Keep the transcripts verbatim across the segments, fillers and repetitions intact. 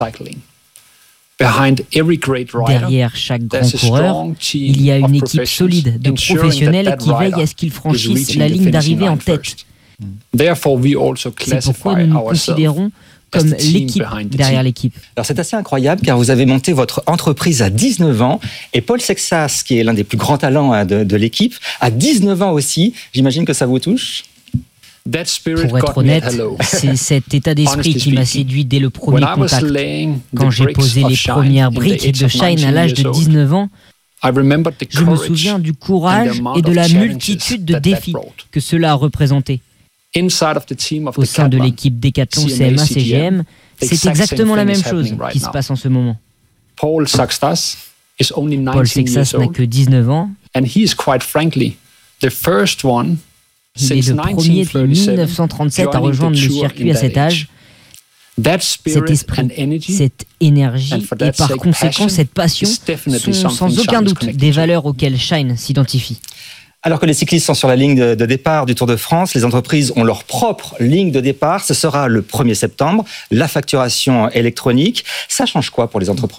Derrière chaque grand coureur, il y a une équipe solide de professionnels qui veillent à ce qu'ils franchissent la ligne d'arrivée en tête. C'est pourquoi nous nous considérons comme l'équipe derrière l'équipe. Alors c'est assez incroyable car vous avez monté votre entreprise à dix-neuf ans et Paul Sexas, qui est l'un des plus grands talents de, de l'équipe, à dix-neuf ans aussi. J'imagine que ça vous touche ? Pour être honnête, c'est cet état d'esprit qui m'a séduit dès le premier contact. Quand j'ai posé les premières briques de Shine à l'âge de dix-neuf ans, je me souviens du courage et de la multitude de défis que cela a représenté. Au sein de l'équipe Decathlon C M A C G M, c'est exactement la même chose qui se passe en ce moment. Paul Sexas n'a que dix-neuf ans. Il est le premier depuis dix-neuf cent trente-sept à rejoindre le circuit à cet âge. Cet esprit, cette énergie et par conséquent cette passion sont sans aucun doute des valeurs auxquelles Shine s'identifie. Alors que les cyclistes sont sur la ligne de départ du Tour de France, les entreprises ont leur propre ligne de départ. Ce sera le premier septembre, la facturation électronique. Ça change quoi pour les entrepreneurs ?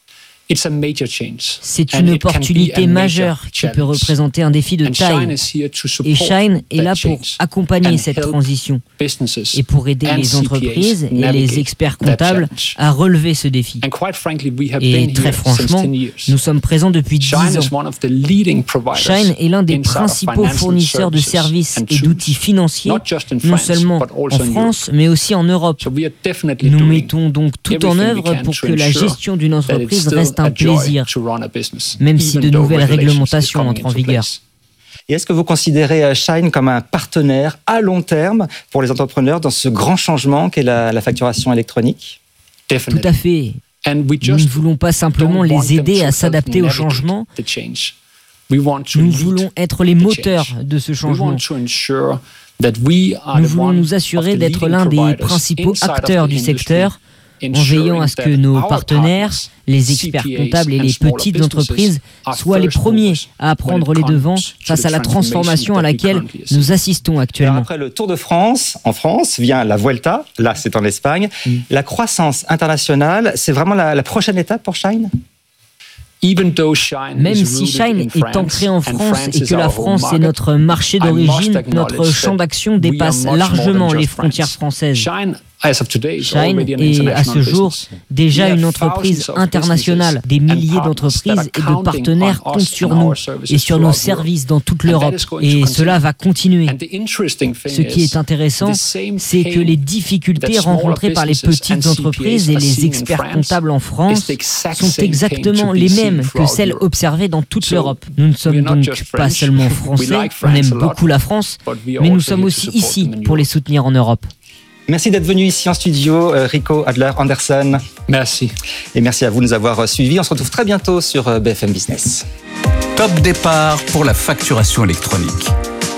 C'est une opportunité majeure qui peut représenter un défi de taille. Et Shine est là pour accompagner cette transition et pour aider les entreprises et les experts comptables à relever ce défi. Et très franchement, nous sommes présents depuis dix ans. Shine est l'un des principaux fournisseurs de services et d'outils financiers, non seulement en France, mais aussi en Europe. Nous mettons donc tout en œuvre pour que la gestion d'une entreprise reste un plaisir, même si de nouvelles réglementations entrent en vigueur. Et est-ce que vous considérez Shine comme un partenaire à long terme pour les entrepreneurs dans ce grand changement qu'est la, la facturation électronique ? Tout à fait. Nous ne voulons pas simplement les aider à s'adapter au changement. Nous voulons être les moteurs de ce changement. Nous voulons nous assurer d'être l'un des principaux acteurs du secteur, en veillant à ce que nos partenaires, les experts comptables et les petites entreprises soient les premiers à prendre les devants face à la transformation à laquelle nous assistons actuellement. Après le Tour de France, en France, vient la Vuelta, là c'est en Espagne. Mm. La croissance internationale, c'est vraiment la, la prochaine étape pour Shine ? Même si Shine est ancré en France et que la France est notre marché d'origine, notre champ d'action dépasse largement les frontières françaises. Shine est à ce jour déjà une entreprise internationale. Des milliers d'entreprises et de partenaires comptent sur nous et sur nos services dans toute l'Europe. Et cela va continuer. Ce qui est intéressant, c'est que les difficultés rencontrées par les petites entreprises et les experts comptables en France sont exactement les mêmes que celles observées dans toute l'Europe. Nous ne sommes donc pas seulement français, on aime beaucoup la France, mais nous sommes aussi ici pour les soutenir en Europe. Merci d'être venu ici en studio, Rico Adler-Andersen. Merci. Et merci à vous de nous avoir suivis. On se retrouve très bientôt sur B F M Business. Top départ pour la facturation électronique.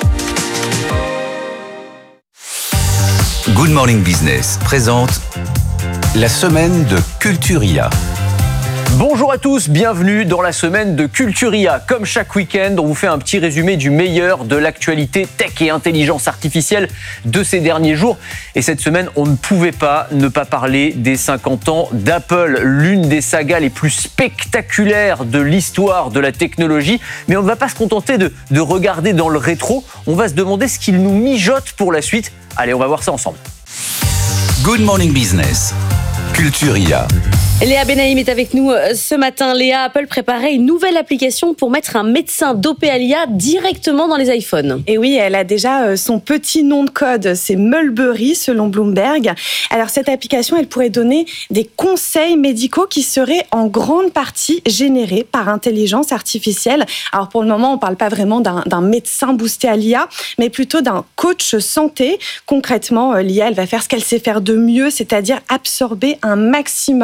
Good Morning Business présente la semaine de Culturia. Bonjour à tous, bienvenue dans la semaine de Culturia. Comme chaque week-end, on vous fait un petit résumé du meilleur de l'actualité tech et intelligence artificielle de ces derniers jours. Et cette semaine, on ne pouvait pas ne pas parler des cinquante ans d'Apple, l'une des sagas les plus spectaculaires de l'histoire de la technologie. Mais on ne va pas se contenter de, de regarder dans le rétro, on va se demander ce qu'il nous mijote pour la suite. Allez, on va voir ça ensemble. Good Morning Business, Culturia. Léa Benaïm est avec nous ce matin. Léa, Apple préparait une nouvelle application pour mettre un médecin dopé à l'I A directement dans les iPhones. Et oui, elle a déjà son petit nom de code, c'est Mulberry selon Bloomberg. Alors cette application, elle pourrait donner des conseils médicaux qui seraient en grande partie générés par intelligence artificielle. Alors pour le moment, on ne parle pas vraiment d'un, d'un médecin boosté à l'I A, mais plutôt d'un coach santé. Concrètement, l'I A, elle va faire ce qu'elle sait faire de mieux, c'est-à-dire absorber un maximum de vos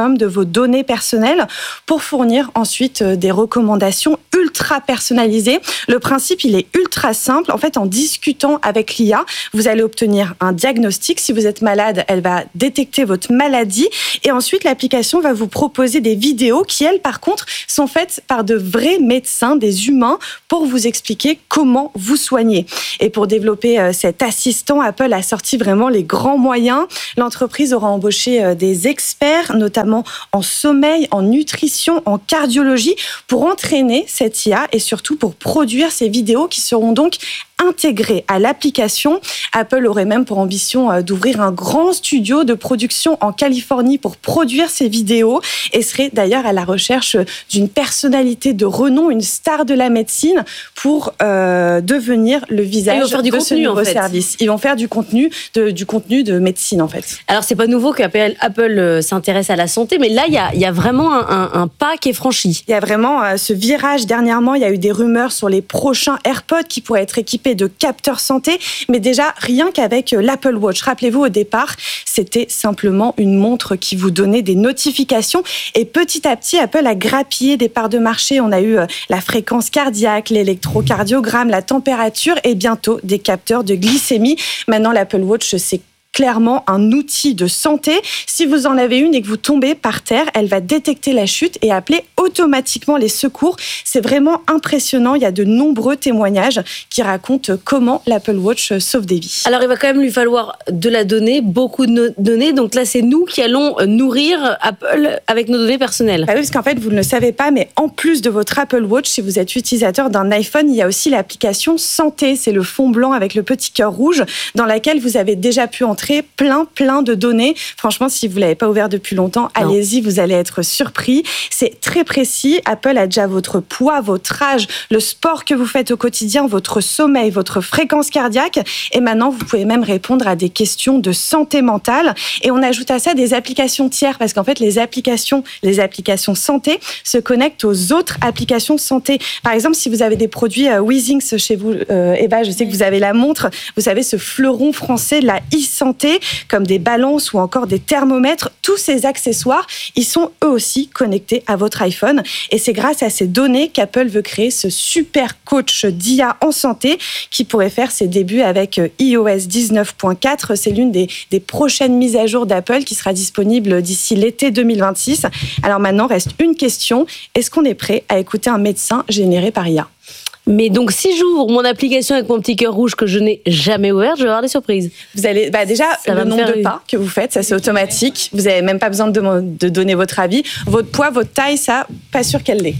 vos données personnelles pour fournir ensuite des recommandations ultra personnalisées. Le principe, il est ultra simple. En fait, en discutant avec l'I A, vous allez obtenir un diagnostic. Si vous êtes malade, elle va détecter votre maladie et ensuite l'application va vous proposer des vidéos qui, elles, par contre, sont faites par de vrais médecins, des humains, pour vous expliquer comment vous soigner. Et pour développer euh, cet assistant, Apple a sorti vraiment les grands moyens. L'entreprise aura embauché euh, des experts, notamment en sommeil, en nutrition, en cardiologie, pour entraîner cette I A et surtout pour produire ces vidéos qui seront donc intégrées à l'application. Apple aurait même pour ambition euh, d'ouvrir un grand studio de production en Californie pour produire ces vidéos et serait d'ailleurs à la recherche d'une personnalité de renom, une star de la médecine pour euh, devenir le visage de du ce contenu, nouveau en fait. service. Ils vont faire du contenu de, du contenu de médecine en fait. Alors c'est pas nouveau qu'Apple Apple, euh, s'intéresse à la santé, mais là il y a, y a vraiment un, un, un pas qui est franchi. Il y a vraiment euh, ce virage. Dernièrement, il y a eu des rumeurs sur les prochains AirPods qui pourraient être équipés de capteurs santé, mais déjà rien qu'avec l'Apple Watch. Rappelez-vous, au départ, c'était simplement une montre qui vous donnait des notifications et petit à petit, Apple a grappillé des parts de marché. On a eu la fréquence cardiaque, l'électrocardiogramme, la température et bientôt des capteurs de glycémie. Maintenant, l'Apple Watch, c'est clairement un outil de santé. Si vous en avez une et que vous tombez par terre, elle va détecter la chute et appeler automatiquement les secours. C'est vraiment impressionnant. Il y a de nombreux témoignages qui racontent comment l'Apple Watch sauve des vies. Alors il va quand même lui falloir de la donnée, beaucoup de no- données. Donc là, c'est nous qui allons nourrir Apple avec nos données personnelles. Bah oui, parce qu'en fait, vous ne le savez pas, mais en plus de votre Apple Watch, si vous êtes utilisateur d'un iPhone, il y a aussi l'application Santé. C'est le fond blanc avec le petit cœur rouge dans laquelle vous avez déjà pu entrer plein, plein de données. Franchement, si vous ne l'avez pas ouvert depuis longtemps, non. Allez-y, vous allez être surpris. C'est très précis. Apple a déjà votre poids, votre âge, le sport que vous faites au quotidien, votre sommeil, votre fréquence cardiaque. Et maintenant, vous pouvez même répondre à des questions de santé mentale. Et on ajoute à ça des applications tiers parce qu'en fait, les applications, les applications santé se connectent aux autres applications santé. Par exemple, si vous avez des produits euh, Weezings chez vous, euh, Eva, je sais que vous avez la montre, vous savez, ce fleuron français de la e-santé, comme des balances ou encore des thermomètres, tous ces accessoires, ils sont eux aussi connectés à votre iPhone. Et c'est grâce à ces données qu'Apple veut créer ce super coach d'I A en santé qui pourrait faire ses débuts avec i O S dix-neuf point quatre. C'est l'une des, des prochaines mises à jour d'Apple qui sera disponible d'ici l'été deux mille vingt-six. Alors maintenant, reste une question. Est-ce qu'on est prêt à écouter un médecin généré par I A ? Mais donc, si j'ouvre mon application avec mon petit cœur rouge que je n'ai jamais ouvert, je vais avoir des surprises. Vous allez, bah déjà, ça le nombre de une... pas que vous faites, ça c'est automatique. Vous n'avez même pas besoin de, de donner votre avis. Votre poids, votre taille, ça, pas sûr qu'elle l'est.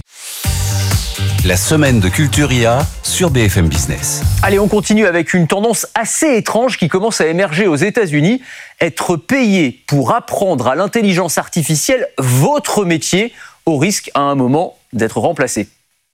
La semaine de Culture I A sur B F M Business. Allez, on continue avec une tendance assez étrange qui commence à émerger aux États-Unis. Être payé pour apprendre à l'intelligence artificielle votre métier, au risque à un moment d'être remplacé.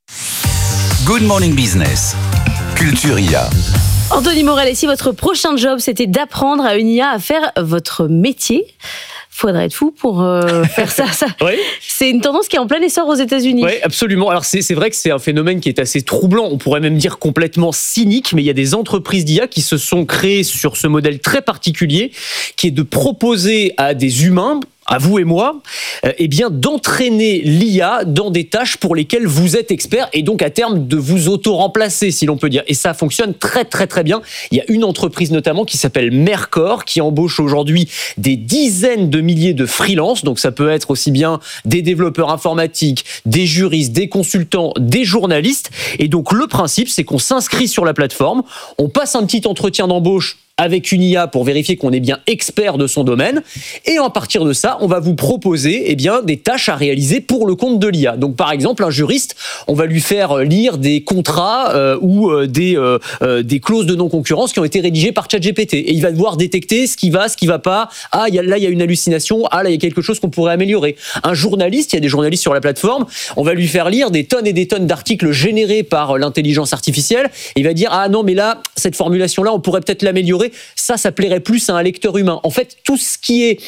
Good Morning Business, Culture I A. Anthony Morel, et si votre prochain job, c'était d'apprendre à une I A à faire votre métier, faudrait être fou pour euh, faire ça. ça. Oui. C'est une tendance qui est en plein essor aux États-Unis. Oui, absolument. Alors c'est, c'est vrai que c'est un phénomène qui est assez troublant. On pourrait même dire complètement cynique, mais il y a des entreprises d'I A qui se sont créées sur ce modèle très particulier, qui est de proposer à des humains, à vous et moi, euh, eh bien, d'entraîner l'I A dans des tâches pour lesquelles vous êtes expert et donc à terme de vous auto-remplacer, si l'on peut dire. Et ça fonctionne très très très bien. Il y a une entreprise notamment qui s'appelle Mercor qui embauche aujourd'hui des dizaines de milliers de freelances. Donc ça peut être aussi bien des développeurs informatiques, des juristes, des consultants, des journalistes. Et donc le principe, c'est qu'on s'inscrit sur la plateforme, on passe un petit entretien d'embauche avec une I A pour vérifier qu'on est bien expert de son domaine. Et à partir de ça, on va vous proposer eh bien, des tâches à réaliser pour le compte de l'I A. Donc par exemple, un juriste, on va lui faire lire des contrats euh, ou euh, des, euh, euh, des clauses de non-concurrence qui ont été rédigées par ChatGPT. Et il va devoir détecter ce qui va, ce qui va pas. Ah, y a, là, il y a une hallucination. Ah, là, il y a quelque chose qu'on pourrait améliorer. Un journaliste, il y a des journalistes sur la plateforme, on va lui faire lire des tonnes et des tonnes d'articles générés par l'intelligence artificielle. Et il va dire, ah non, mais là, cette formulation-là, on pourrait peut-être l'améliorer. Ça, ça plairait plus à un lecteur humain. En fait, tout ce qui est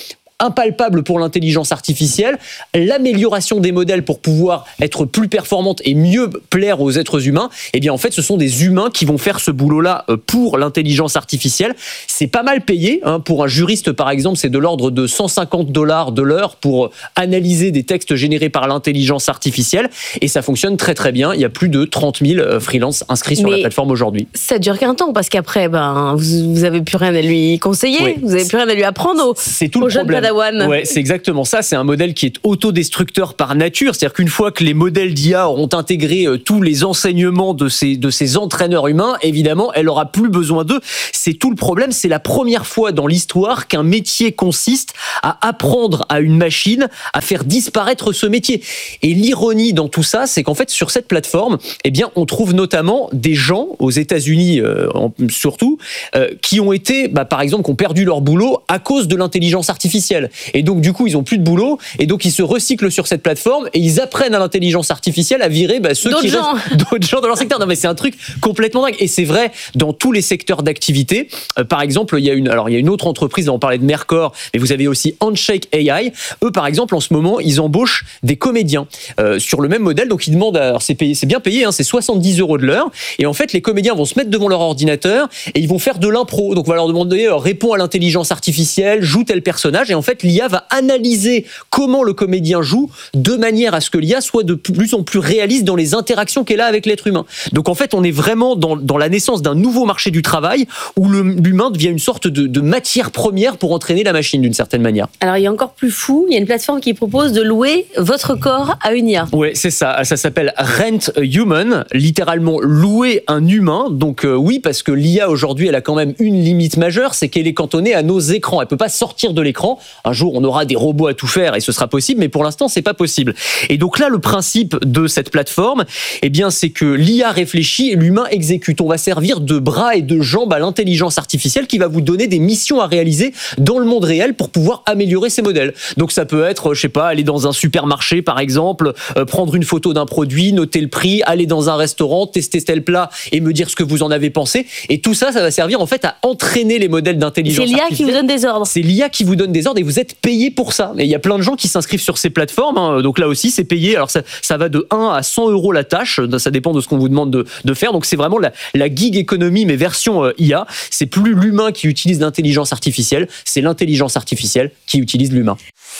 impalpable pour l'intelligence artificielle, l'amélioration des modèles pour pouvoir être plus performante et mieux plaire aux êtres humains, eh bien en fait ce sont des humains qui vont faire ce boulot-là pour l'intelligence artificielle. C'est pas mal payé, hein. Pour un juriste par exemple, c'est de l'ordre de cent cinquante dollars de l'heure pour analyser des textes générés par l'intelligence artificielle, et ça fonctionne très très bien. Il y a plus de trente mille freelances inscrits sur Mais la plateforme aujourd'hui. Ça dure qu'un temps, parce qu'après, ben, vous n'avez plus rien à lui conseiller, oui. Vous n'avez plus rien à lui apprendre aux, c'est tout aux le jeunes problème. Padawan. Ouais, c'est exactement ça. C'est un modèle qui est autodestructeur par nature. C'est-à-dire qu'une fois que les modèles d'I A auront intégré euh, tous les enseignements de ces, de ces entraîneurs humains, évidemment, elle n'aura plus besoin d'eux. C'est tout le problème. C'est la première fois dans l'histoire qu'un métier consiste à apprendre à une machine à faire disparaître ce métier. Et l'ironie dans tout ça, c'est qu'en fait, sur cette plateforme, eh bien, on trouve notamment des gens, aux États-Unis euh, surtout, euh, qui ont été, bah, par exemple, qui ont perdu leur boulot à cause de l'intelligence artificielle. Et donc, du coup, ils n'ont plus de boulot, et donc ils se recyclent sur cette plateforme, et ils apprennent à l'intelligence artificielle à virer bah, ceux d'autres qui gens. restent, d'autres gens dans leur secteur. Non, mais c'est un truc complètement dingue. Et c'est vrai dans tous les secteurs d'activité. Euh, par exemple, il y a une, alors il y a une autre entreprise, on parlait de Mercor, mais vous avez aussi Handshake A I. Eux, par exemple, en ce moment, ils embauchent des comédiens euh, sur le même modèle. Donc, ils demandent, alors c'est payé, c'est bien payé, hein, c'est soixante-dix euros de l'heure. Et en fait, les comédiens vont se mettre devant leur ordinateur et ils vont faire de l'impro. Donc, on va leur demander, euh, réponds à l'intelligence artificielle, joue tel personnage. Et en fait, l'I A va analyser comment le comédien joue de manière à ce que l'I A soit de plus en plus réaliste dans les interactions qu'elle a avec l'être humain. Donc, en fait, on est vraiment dans, dans la naissance d'un nouveau marché du travail où le, l'humain devient une sorte de, de matière première pour entraîner la machine d'une certaine manière. Alors, il y a encore plus fou, il y a une plateforme qui propose de louer votre corps à une I A. Ouais, c'est ça. Ça s'appelle Rent a Human, littéralement louer un humain. Donc euh, oui, parce que l'I A aujourd'hui, elle a quand même une limite majeure, c'est qu'elle est cantonnée à nos écrans. Elle peut pas sortir de l'écran. Un jour, on aura des robots à tout faire et ce sera possible, mais pour l'instant, c'est pas possible. Et donc là, le principe de cette plateforme, eh bien, c'est que l'I A réfléchit et l'humain exécute. On va servir de bras et de jambes à l'intelligence artificielle qui va vous donner des missions à réaliser dans le monde réel pour pouvoir améliorer ces modèles. Donc ça peut être, je sais pas, aller dans un supermarché par exemple, euh, prendre une photo d'un produit, noter le prix, aller dans un restaurant, tester tel plat et me dire ce que vous en avez pensé. Et tout ça, ça va servir en fait à entraîner les modèles d'intelligence artificielle. C'est l'I A qui vous donne des ordres. C'est l'I A qui vous donne des ordres et vous êtes payé pour ça. Et il y a plein de gens qui s'inscrivent sur ces plateformes. Hein. Donc là aussi, c'est payé. Alors ça, ça va de un à cent euros la tâche. Ça dépend de ce qu'on vous demande de, de faire. Donc c'est vraiment la, la gig économie, mais version euh, I A. C'est plus l'humain qui utilise l'intelligence artificielle, c'est l'intelligence artificielle qui utilise l'humain.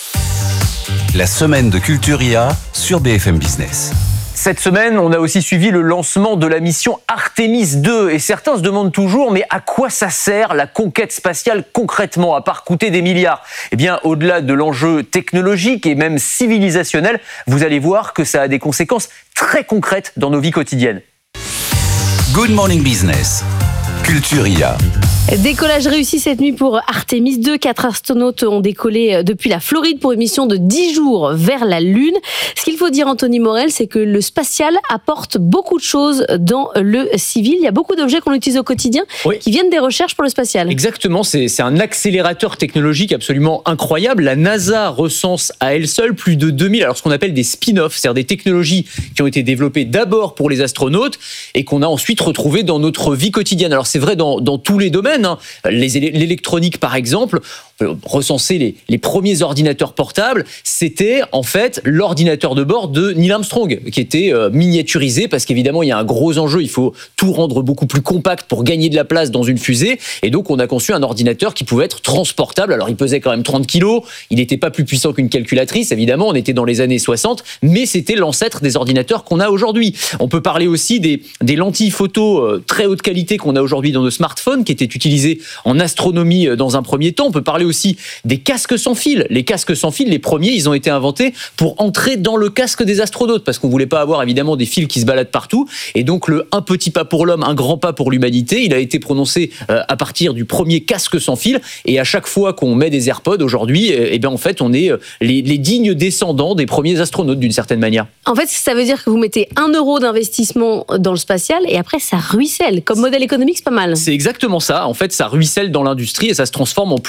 La semaine de Culture I A sur B F M Business. Cette semaine, on a aussi suivi le lancement de la mission Artemis deux. Et certains se demandent toujours, mais à quoi ça sert la conquête spatiale concrètement, à part coûter des milliards ? Eh bien, au-delà de l'enjeu technologique et même civilisationnel, vous allez voir que ça a des conséquences très concrètes dans nos vies quotidiennes. Good Morning Business, Culture I A. Décollage réussi cette nuit pour Artemis deux. Quatre astronautes ont décollé depuis la Floride pour une mission de dix jours vers la Lune. Ce qu'il faut dire, Anthony Morel, c'est que le spatial apporte beaucoup de choses dans le civil. Il y a beaucoup d'objets qu'on utilise au quotidien oui. qui viennent des recherches pour le spatial. Exactement, c'est, c'est un accélérateur technologique absolument incroyable. La NASA recense à elle seule plus de deux mille, alors ce qu'on appelle des spin-offs, c'est-à-dire des technologies qui ont été développées d'abord pour les astronautes et qu'on a ensuite retrouvées dans notre vie quotidienne. Alors c'est vrai dans, dans tous les domaines. Les, l'électronique, par exemple, recenser les, les premiers ordinateurs portables, c'était en fait l'ordinateur de bord de Neil Armstrong, qui était euh, miniaturisé, parce qu'évidemment, il y a un gros enjeu, il faut tout rendre beaucoup plus compact pour gagner de la place dans une fusée, et donc on a conçu un ordinateur qui pouvait être transportable. Alors il pesait quand même trente kilos, il n'était pas plus puissant qu'une calculatrice, évidemment, on était dans les années soixante, mais c'était l'ancêtre des ordinateurs qu'on a aujourd'hui. On peut parler aussi des, des lentilles photo euh, très haute qualité qu'on a aujourd'hui dans nos smartphones, qui étaient utilisées en astronomie euh, dans un premier temps. On peut parler aussi des casques sans fil. Les casques sans fil, les premiers, ils ont été inventés pour entrer dans le casque des astronautes, parce qu'on voulait pas avoir évidemment des fils qui se baladent partout. Et donc le un petit pas pour l'homme, un grand pas pour l'humanité, il a été prononcé euh, à partir du premier casque sans fil. Et à chaque fois qu'on met des AirPods aujourd'hui, eh, eh bien en fait, on est euh, les, les dignes descendants des premiers astronautes d'une certaine manière. En fait, ça veut dire que vous mettez un euro d'investissement dans le spatial et après ça ruisselle. Comme modèle économique, c'est pas mal. C'est exactement ça. En fait, ça ruisselle dans l'industrie et ça se transforme en plusieurs euros.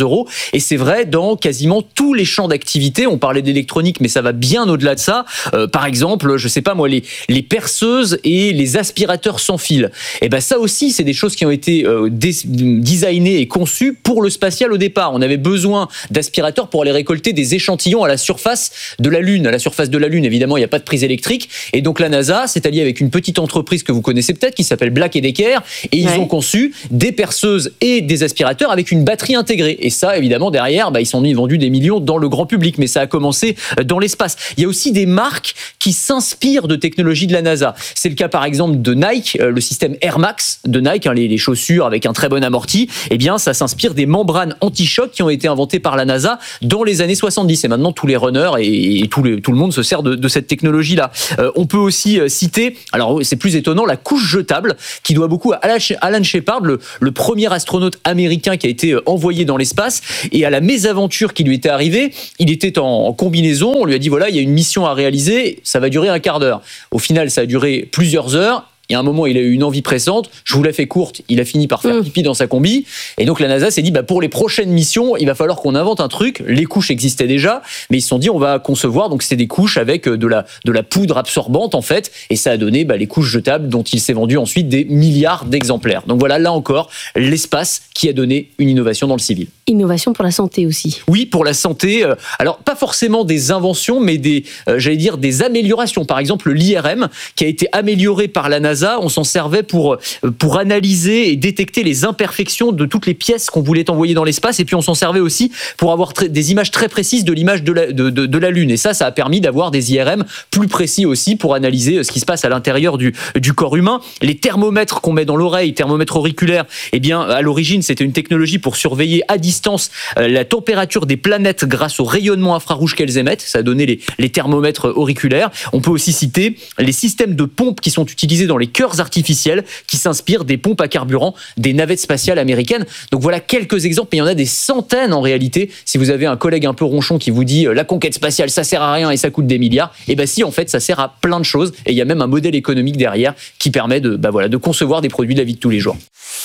euros. Et c'est vrai dans quasiment tous les champs d'activité. On parlait d'électronique, mais ça va bien au-delà de ça. Euh, par exemple, je sais pas moi, les, les perceuses et les aspirateurs sans fil. Et ben ça aussi, c'est des choses qui ont été euh, dé- designées et conçues pour le spatial au départ. On avait besoin d'aspirateurs pour aller récolter des échantillons à la surface de la Lune. À la surface de la Lune, évidemment, il n'y a pas de prise électrique. Et donc la NASA s'est alliée avec une petite entreprise que vous connaissez peut-être, qui s'appelle Black et Decker. Et ils ouais. ont conçu des perceuses et des aspirateurs avec une batterie intégrée. Et ça, évidemment, derrière, bah, ils sont vendus des millions dans le grand public. Mais ça a commencé dans l'espace. Il y a aussi des marques qui s'inspirent de technologies de la NASA. C'est le cas, par exemple, de Nike, le système Air Max de Nike, hein, les, les chaussures avec un très bon amorti. Eh bien, ça s'inspire des membranes anti-choc qui ont été inventées par la NASA dans les années soixante-dix. Et maintenant, tous les runners et, et tout, les, tout le monde se sert de, de cette technologie-là. Euh, on peut aussi euh, citer, alors c'est plus étonnant, la couche jetable qui doit beaucoup à Alan Shepard, le, le premier astronaute américain qui a été envoyé dans l'espace. Et à la mésaventure qui lui était arrivée, il était en, en combinaison. On lui a dit voilà, il y a une mission à réaliser, ça va durer un quart d'heure. Au final, ça a duré plusieurs heures. Il y a un moment, il a eu une envie pressante. Je vous la fais courte. Il a fini par faire pipi dans sa combi. Et donc, la NASA s'est dit, bah, pour les prochaines missions, il va falloir qu'on invente un truc. Les couches existaient déjà, mais ils se sont dit, on va concevoir. Donc, c'était des couches avec de la, de la poudre absorbante, en fait. Et ça a donné, bah, les couches jetables dont il s'est vendu ensuite des milliards d'exemplaires. Donc voilà, là encore, l'espace qui a donné une innovation dans le civil. Innovation pour la santé aussi. Oui, pour la santé. Alors, pas forcément des inventions, mais des, euh, j'allais dire, des améliorations. Par exemple, l'I R M, qui a été amélioré par la NASA, on s'en servait pour, pour analyser et détecter les imperfections de toutes les pièces qu'on voulait envoyer dans l'espace. Et puis, on s'en servait aussi pour avoir très, des images très précises de l'image de la, de, de, de la Lune. Et ça, ça a permis d'avoir des I R M plus précis aussi pour analyser ce qui se passe à l'intérieur du, du corps humain. Les thermomètres qu'on met dans l'oreille, thermomètres auriculaires, eh bien, à l'origine, c'était une technologie pour surveiller à distance la température des planètes grâce au rayonnement infrarouge qu'elles émettent. Ça a donné les, les thermomètres auriculaires. On peut aussi citer les systèmes de pompes qui sont utilisés dans les cœurs artificiels, qui s'inspirent des pompes à carburant des navettes spatiales américaines. Donc voilà quelques exemples, mais il y en a des centaines en réalité. Si vous avez un collègue un peu ronchon qui vous dit la conquête spatiale, ça sert à rien et ça coûte des milliards, et bien si, en fait, ça sert à plein de choses. Et il y a même un modèle économique derrière qui permet de, bah voilà, de concevoir des produits de la vie de tous les jours.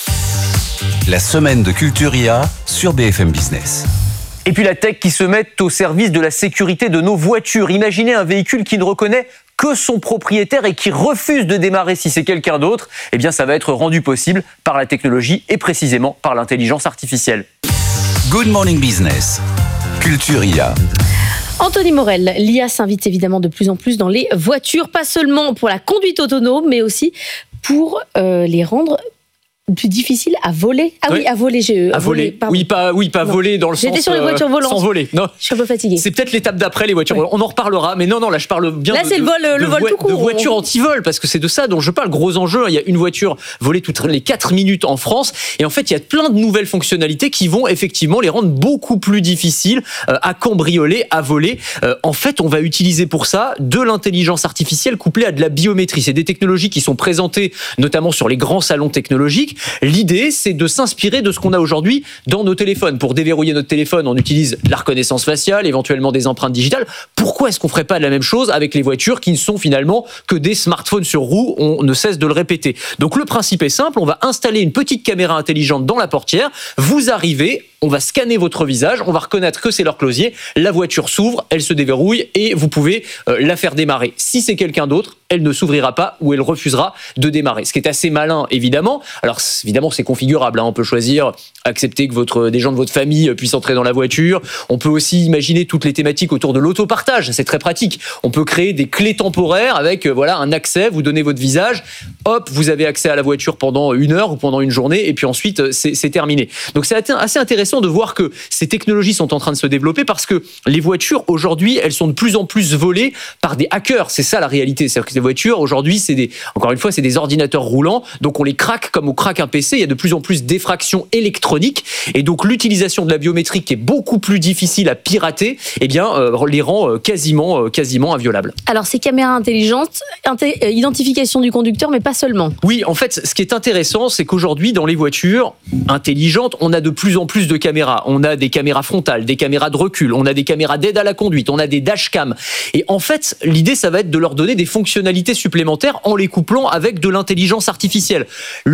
La semaine de Culture I A sur B F M Business. Et puis la tech qui se met au service de la sécurité de nos voitures. Imaginez un véhicule qui ne reconnaît que son propriétaire et qui refuse de démarrer si c'est quelqu'un d'autre. Eh bien, ça va être rendu possible par la technologie et précisément par l'intelligence artificielle. Good Morning Business, Culture I A. Anthony Morel, l'I A s'invite évidemment de plus en plus dans les voitures, pas seulement pour la conduite autonome, mais aussi pour euh, les rendre plus difficile à voler. Ah oui, oui à voler, j'ai à, à voler. voler oui, pas oui, pas non. voler dans le J'étais sens sur les voitures volantes. Sans voler. Non. Je suis un peu fatiguée. C'est peut-être l'étape d'après les voitures. Oui. On en reparlera, mais non non, là je parle bien là, de, c'est le vol, de, le de, vol vo- tout court. de voitures on... anti-vol parce que c'est de ça dont je parle. Gros enjeu, il y a une voiture volée toutes les quatre minutes en France et en fait, il y a plein de nouvelles fonctionnalités qui vont effectivement les rendre beaucoup plus difficiles euh, à cambrioler, à voler. Euh, en fait, on va utiliser pour ça de l'intelligence artificielle couplée à de la biométrie. C'est des technologies qui sont présentées notamment sur les grands salons technologiques. L'idée, c'est de s'inspirer de ce qu'on a aujourd'hui dans nos téléphones. Pour déverrouiller notre téléphone, on utilise la reconnaissance faciale, éventuellement des empreintes digitales. Pourquoi est-ce qu'on ferait pas de la même chose avec les voitures qui ne sont finalement que des smartphones sur roues? On ne cesse de le répéter. Donc le principe est simple, on va installer une petite caméra intelligente dans la portière, vous arrivez, on va scanner votre visage, on va reconnaître que c'est l'horloger, la voiture s'ouvre, elle se déverrouille et vous pouvez euh, la faire démarrer. Si c'est quelqu'un d'autre, elle ne s'ouvrira pas ou elle refusera de démarrer. Ce qui est assez malin, évidemment. Alors, évidemment, c'est configurable. Hein. On peut choisir, accepter que votre, des gens de votre famille puissent entrer dans la voiture. On peut aussi imaginer toutes les thématiques autour de l'autopartage. C'est très pratique. On peut créer des clés temporaires avec, voilà, un accès. Vous donnez votre visage. Hop, vous avez accès à la voiture pendant une heure ou pendant une journée. Et puis ensuite, c'est, c'est terminé. Donc, c'est assez intéressant de voir que ces technologies sont en train de se développer parce que les voitures, aujourd'hui, elles sont de plus en plus volées par des hackers. C'est ça la réalité. C'est-à-dire que les voitures, aujourd'hui, c'est des, encore une fois, c'est des ordinateurs roulants. Donc, on les craque comme on craque un P C. Il y a de plus en plus d'effractions électroniques. Et donc, l'utilisation de la biométrie qui est beaucoup plus difficile à pirater, eh bien, euh, les rend euh, quasiment, euh, quasiment inviolables. Alors, ces caméras intelligentes, inté- identification du conducteur, mais pas seulement. Oui, en fait, ce qui est intéressant, c'est qu'aujourd'hui, dans les voitures intelligentes, on a de plus en plus de caméras. On a des caméras frontales, des caméras de recul, on a des caméras d'aide à la conduite, on a des dashcams. Et en fait, l'idée, ça va être de leur donner des fonctionnalités supplémentaires en les couplant avec de l'intelligence artificielle. Le côté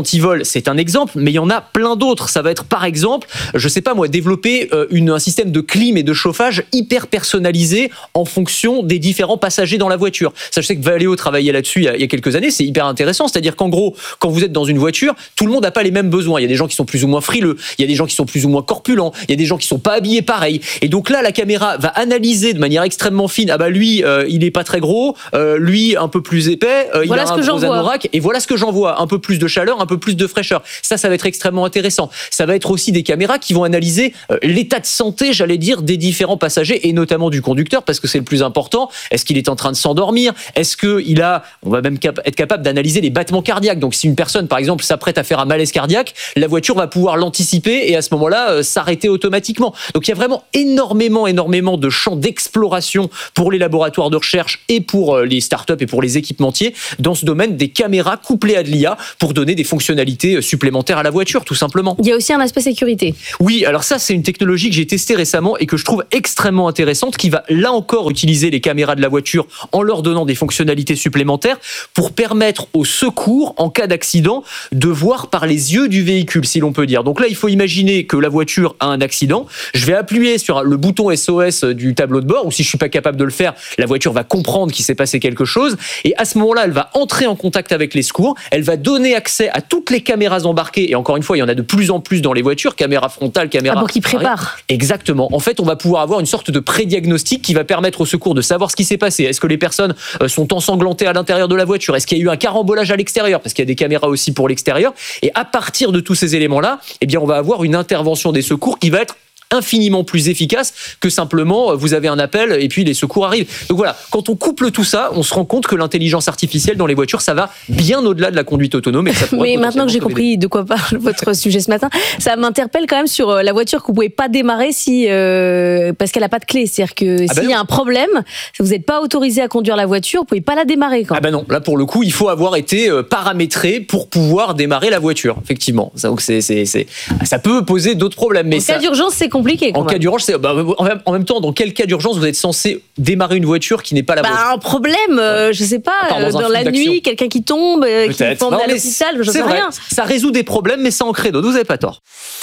anti-vol, c'est un exemple, mais il y en a plein d'autres. Ça va être par exemple, je sais pas moi, développer euh, une, un système de clim et de chauffage hyper personnalisé en fonction des différents passagers dans la voiture. Ça, je sais que Valeo travaillait là-dessus il y a, il y a quelques années, c'est hyper intéressant. C'est-à-dire qu'en gros, quand vous êtes dans une voiture, tout le monde n'a pas les mêmes besoins. Il y a des gens qui sont plus ou moins frileux, il y a des gens qui sont plus ou moins corpulents, il y a des gens qui sont pas habillés pareil. Et donc là, la caméra va analyser de manière extrêmement fine. Ah bah lui, euh, il est pas très gros, euh, lui un peu plus épais, euh, voilà il a un gros anorak, et voilà ce que j'en vois. Un peu plus de chaleur, un peu plus de fraîcheur. Ça, ça va être extrêmement intéressant. Ça va être aussi des caméras qui vont analyser euh, l'état de santé, j'allais dire, des différents passagers et notamment du conducteur, parce que c'est le plus important. Est-ce qu'il est en train de s'endormir? Est-ce qu'il a, on va même cap- être capable d'analyser les battements cardiaques. Donc si une personne, par exemple, s'apprête à faire un malaise cardiaque, la voiture va pouvoir l'anticiper et à ce moment-là, euh, s'arrêter automatiquement. Donc il y a vraiment énormément, énormément de champs d'exploration pour les laboratoires de recherche et pour euh, les startups et pour les équipementiers dans ce domaine des caméras couplées à de l'I A pour donner des fonctionnalités supplémentaires à la voiture, tout simplement. Il y a aussi un aspect sécurité. Oui, alors ça, c'est une technologie que j'ai testée récemment et que je trouve extrêmement intéressante, qui va là encore utiliser les caméras de la voiture en leur donnant des fonctionnalités supplémentaires pour permettre aux secours, en cas d'accident, de voir par les yeux du véhicule, si l'on peut dire. Donc là, il faut imaginer que la voiture a un accident. Je vais appuyer sur le bouton S O S du tableau de bord, ou si je suis pas capable de le faire, la voiture va comprendre qu'il s'est passé quelque chose. Et à ce moment-là, elle va entrer en contact avec les secours. Elle va donner accès à toutes les caméras embarquées. Et encore une fois, il y en a de plus en plus dans les voitures, caméra frontale, caméra... Ah, pour qu'ils préparent. Exactement. En fait, on va pouvoir avoir une sorte de prédiagnostic qui va permettre aux secours de savoir ce qui s'est passé. Est-ce que les personnes sont ensanglantées à l'intérieur de la voiture? Est-ce qu'il y a eu un carambolage à l'extérieur? Parce qu'il y a des caméras aussi pour l'extérieur. Et à partir de tous ces éléments-là, eh bien, on va avoir une intervention des secours qui va être infiniment plus efficace que simplement vous avez un appel et puis les secours arrivent. Donc voilà, quand on couple tout ça, on se rend compte que l'intelligence artificielle dans les voitures, ça va bien au-delà de la conduite autonome. Et ça Mais maintenant que j'ai compris de quoi parle votre sujet ce matin, ça m'interpelle quand même sur la voiture que vous pouvez pas démarrer si euh, parce qu'elle a pas de clé. C'est-à-dire que ah s'il ben y a un problème, vous n'êtes pas autorisé à conduire la voiture, vous pouvez pas la démarrer. Quand. Ah ben non, là pour le coup, il faut avoir été paramétré pour pouvoir démarrer la voiture. Effectivement, ça, donc c'est, c'est, c'est, ça peut poser d'autres problèmes. Mais en ça, cas d'urgence, c'est compliqué. En même. cas d'urgence, c'est, bah, en même temps, dans quel cas d'urgence vous êtes censé démarrer une voiture qui n'est pas la bah, vôtre? Un problème, euh, je sais pas, Attends, dans, dans la nuit, quelqu'un qui tombe, euh, qui tombe à l'hôpital, je sais vrai, rien. Ça résout des problèmes, mais ça en crée d'autres. Vous n'avez pas tort.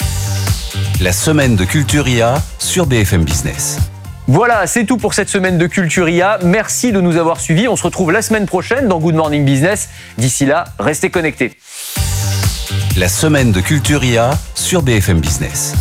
La semaine de Culture I A sur B F M Business. Voilà, c'est tout pour cette semaine de Culture I A. Merci de nous avoir suivis. On se retrouve la semaine prochaine dans Good Morning Business. D'ici là, restez connectés. La semaine de Culture I A sur B F M Business.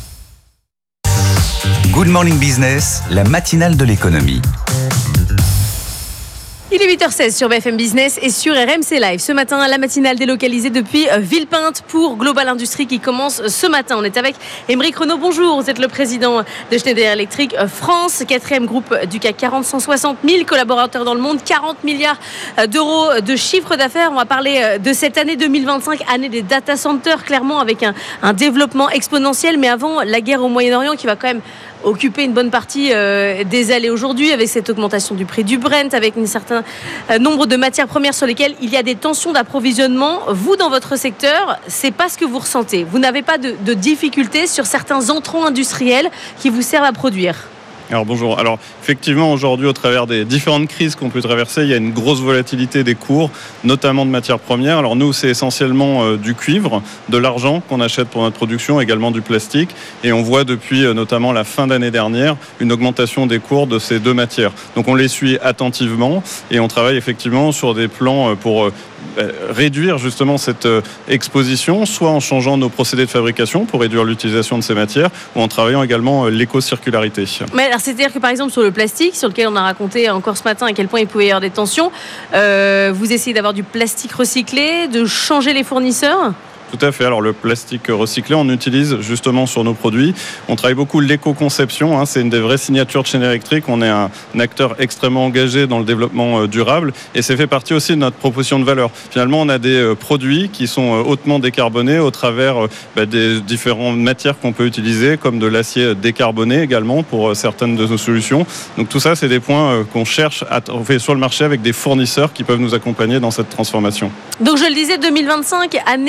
Good Morning Business, la matinale de l'économie. Il est huit heures seize sur B F M Business et sur R M C Live. Ce matin, la matinale délocalisée depuis Villepinte pour Global Industries qui commence ce matin. On est avec Aymeric Renaud. Bonjour, vous êtes le président de Schneider Electric France, quatrième groupe du C A C quarante, cent soixante mille collaborateurs dans le monde, quarante milliards d'euros de chiffre d'affaires. On va parler de cette année deux mille vingt-cinq, année des data centers, clairement avec un, un développement exponentiel. Mais avant, la guerre au Moyen-Orient qui va quand même occuper une bonne partie euh, des allées aujourd'hui, avec cette augmentation du prix du Brent, avec un certain euh, nombre de matières premières sur lesquelles il y a des tensions d'approvisionnement. Vous, dans votre secteur, c'est pas ce que vous ressentez. Vous n'avez pas de, de difficultés sur certains entrants industriels qui vous servent à produire? Alors bonjour. Alors effectivement, aujourd'hui, au travers des différentes crises qu'on peut traverser, il y a une grosse volatilité des cours, notamment de matières premières. Alors nous, c'est essentiellement euh, du cuivre, de l'argent qu'on achète pour notre production, également du plastique. Et on voit depuis euh, notamment la fin d'année dernière une augmentation des cours de ces deux matières. Donc on les suit attentivement et on travaille effectivement sur des plans euh, pour euh, réduire justement cette exposition, soit en changeant nos procédés de fabrication pour réduire l'utilisation de ces matières, ou en travaillant également l'éco-circularité. Mais alors, c'est-à-dire que par exemple sur le plastique, sur lequel on a raconté encore ce matin à quel point il pouvait y avoir des tensions, euh, vous essayez d'avoir du plastique recyclé, de changer les fournisseurs ? Tout à fait. Alors le plastique recyclé, on utilise justement sur nos produits. On travaille beaucoup l'éco-conception. Hein, c'est une des vraies signatures de Schneider Electric. On est un, un acteur extrêmement engagé dans le développement euh, durable et c'est fait partie aussi de notre proposition de valeur. Finalement, on a des euh, produits qui sont euh, hautement décarbonés au travers euh, bah, des différentes matières qu'on peut utiliser, comme de l'acier décarboné également pour euh, certaines de nos solutions. Donc tout ça, c'est des points euh, qu'on cherche à trouver sur le marché avec des fournisseurs qui peuvent nous accompagner dans cette transformation. Donc je le disais, deux mille vingt-cinq, année des data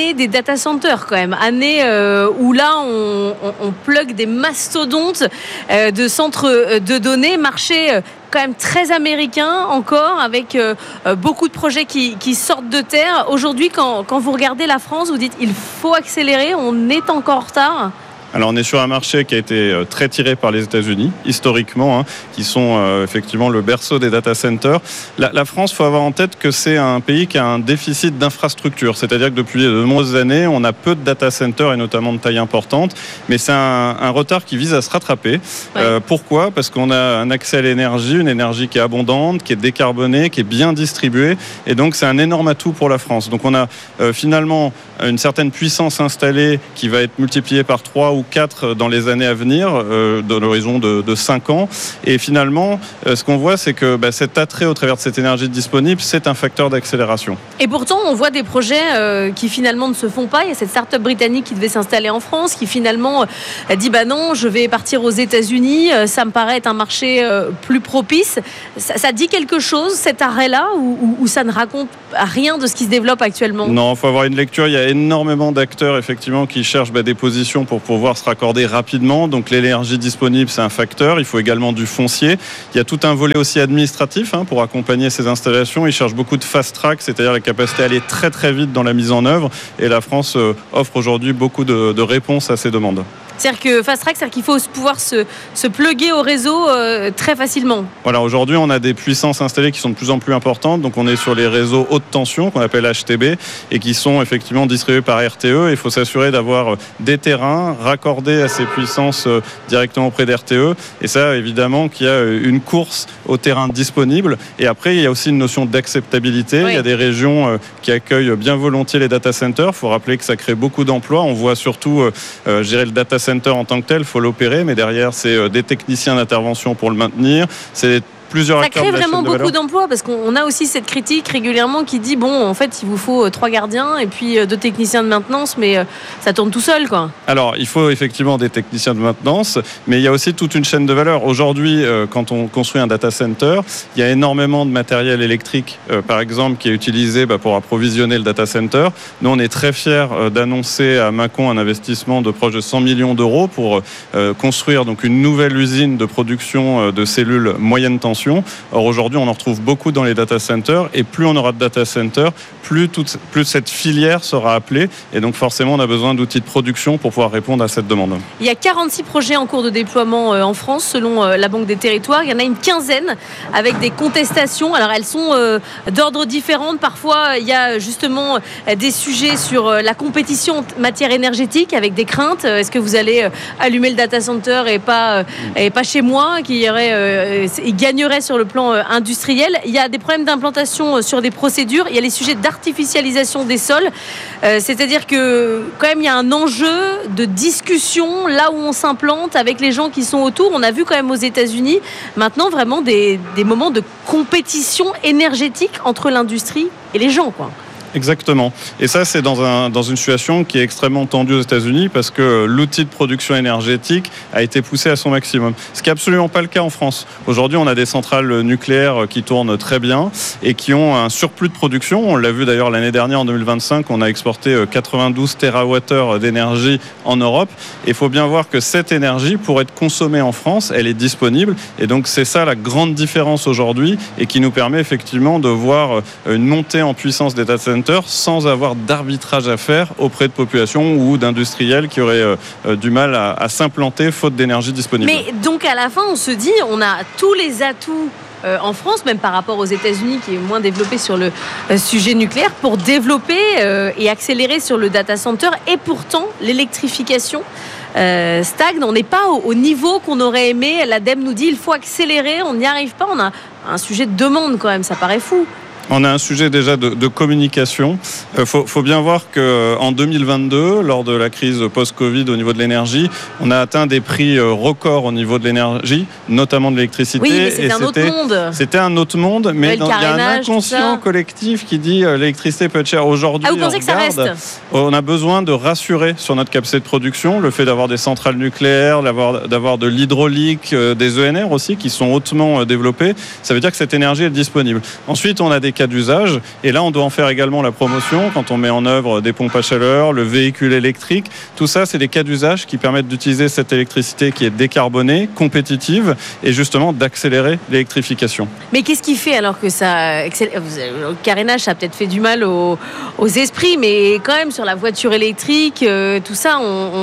data centers quand même. Année euh, où là, on, on, on plug des mastodontes euh, de centres de données. Marché euh, quand même très américain encore, avec euh, beaucoup de projets qui, qui sortent de terre. Aujourd'hui, quand, quand vous regardez la France, vous dites il faut accélérer, on est encore en retard. Alors on est sur un marché qui a été très tiré par les États-Unis, historiquement, hein, qui sont euh, effectivement le berceau des data centers. La, la France, il faut avoir en tête que c'est un pays qui a un déficit d'infrastructure, c'est-à-dire que depuis de nombreuses années, on a peu de data centers et notamment de taille importante, mais c'est un, un retard qui vise à se rattraper. Ouais. Euh, pourquoi ? Parce qu'on a un accès à l'énergie, une énergie qui est abondante, qui est décarbonée, qui est bien distribuée, et donc c'est un énorme atout pour la France. Donc on a euh, finalement une certaine puissance installée qui va être multipliée par trois ou quatre dans les années à venir, euh, dans l'horizon de, de cinq ans. Et finalement, euh, ce qu'on voit, c'est que bah, cet attrait au travers de cette énergie disponible, c'est un facteur d'accélération. Et pourtant, on voit des projets euh, qui finalement ne se font pas. Il y a cette start-up britannique qui devait s'installer en France, qui finalement euh, dit bah non, je vais partir aux États-Unis. Euh, ça me paraît être un marché euh, plus propice. Ça, ça dit quelque chose, cet arrêt-là, ou, ou, ou ça ne raconte rien de ce qui se développe actuellement ? Non, il faut avoir une lecture. Il y a énormément d'acteurs effectivement qui cherchent bah, des positions pour pouvoir se raccorder rapidement. Donc l'énergie disponible, c'est un facteur. Il faut également du foncier. Il y a tout un volet aussi administratif hein, pour accompagner ces installations. Ils cherchent beaucoup de fast track, c'est-à-dire la capacité à aller très très vite dans la mise en œuvre. Et la France euh, offre aujourd'hui beaucoup de, de réponses à ces demandes. C'est-à-dire que fast track, c'est-à-dire qu'il faut pouvoir se, se plugger au réseau euh, très facilement. Voilà, aujourd'hui, on a des puissances installées qui sont de plus en plus importantes. Donc, on est sur les réseaux haute tension, qu'on appelle H T B, et qui sont effectivement distribués par R T E. Il faut s'assurer d'avoir des terrains raccordés à ces puissances directement auprès d'R T E. Et ça, évidemment, qu'il y a une course au terrain disponible. Et après, il y a aussi une notion d'acceptabilité. Oui. Il y a des régions qui accueillent bien volontiers les data centers. Il faut rappeler que ça crée beaucoup d'emplois. On voit surtout, euh, je dirais, le data center en tant que tel, il faut l'opérer, mais derrière, c'est des techniciens d'intervention pour le maintenir. C'est plusieurs ça crée vraiment beaucoup d'emplois, parce qu'on a aussi cette critique régulièrement qui dit bon, en fait, il vous faut trois gardiens et puis deux techniciens de maintenance, mais ça tourne tout seul, quoi. Alors, il faut effectivement des techniciens de maintenance, mais il y a aussi toute une chaîne de valeur. Aujourd'hui, quand on construit un data center, il y a énormément de matériel électrique, par exemple, qui est utilisé pour approvisionner le data center. Nous, on est très fiers d'annoncer à Mâcon un investissement de proche de cent millions d'euros pour construire donc une nouvelle usine de production de cellules moyenne tension. Or aujourd'hui, on en retrouve beaucoup dans les data centers, et plus on aura de data centers, plus, toute, plus cette filière sera appelée, et donc forcément on a besoin d'outils de production pour pouvoir répondre à cette demande. Il y a quarante-six projets en cours de déploiement en France selon la Banque des Territoires. Il y en a une quinzaine avec des contestations. Alors elles sont d'ordre différent. Parfois il y a justement des sujets sur la compétition en matière énergétique avec des craintes. Est-ce que vous allez allumer le data center et pas, et pas chez moi, qui irait et gagnerait sur le plan industriel. Il y a des problèmes d'implantation sur des procédures. Il y a les sujets d'artificialisation des sols. Euh, c'est-à-dire que quand même il y a un enjeu de discussion là où on s'implante avec les gens qui sont autour. On a vu quand même aux États-Unis maintenant vraiment des, des moments de compétition énergétique entre l'industrie et les gens, quoi. Exactement. Et ça, c'est dans, un, dans une situation qui est extrêmement tendue aux États-Unis, parce que l'outil de production énergétique a été poussé à son maximum. Ce qui n'est absolument pas le cas en France. Aujourd'hui, on a des centrales nucléaires qui tournent très bien et qui ont un surplus de production. On l'a vu d'ailleurs l'année dernière, en deux mille vingt-cinq, on a exporté quatre-vingt-douze térawattheures d'énergie en Europe. Et il faut bien voir que cette énergie, pour être consommée en France, elle est disponible. Et donc, c'est ça la grande différence aujourd'hui, et qui nous permet effectivement de voir une montée en puissance des data centers sans avoir d'arbitrage à faire auprès de populations ou d'industriels qui auraient euh, du mal à, à s'implanter faute d'énergie disponible. Mais donc à la fin, on se dit, on a tous les atouts euh, en France, même par rapport aux États-Unis qui est moins développé sur le euh, sujet nucléaire, pour développer euh, et accélérer sur le data center. Et pourtant, l'électrification euh, stagne. On n'est pas au, au niveau qu'on aurait aimé. L'ADEME nous dit il faut accélérer. On n'y arrive pas. On a un sujet de demande quand même. Ça paraît fou. On a un sujet déjà de, de communication. Il euh, faut, faut bien voir qu'en deux mille vingt-deux, lors de la crise post-Covid au niveau de l'énergie, on a atteint des prix records au niveau de l'énergie, notamment de l'électricité. Oui, mais c'était et un c'était, autre monde. C'était un autre monde, mais dans, il y a un inconscient collectif qui dit euh, l'électricité peut être chère. Aujourd'hui, ah, vous pensez que regarde, ça reste ? On a besoin de rassurer sur notre capacité de production, le fait d'avoir des centrales nucléaires, d'avoir, d'avoir de l'hydraulique, euh, des E N R aussi qui sont hautement euh, développés. Ça veut dire que cette énergie est disponible. Ensuite, on a des cas d'usage. Et là, on doit en faire également la promotion quand on met en œuvre des pompes à chaleur, le véhicule électrique. Tout ça, c'est des cas d'usage qui permettent d'utiliser cette électricité qui est décarbonée, compétitive et justement d'accélérer l'électrification. Mais qu'est-ce qui fait alors que ça... Le carénage, ça a peut-être fait du mal aux, aux esprits, mais quand même sur la voiture électrique, euh, tout ça,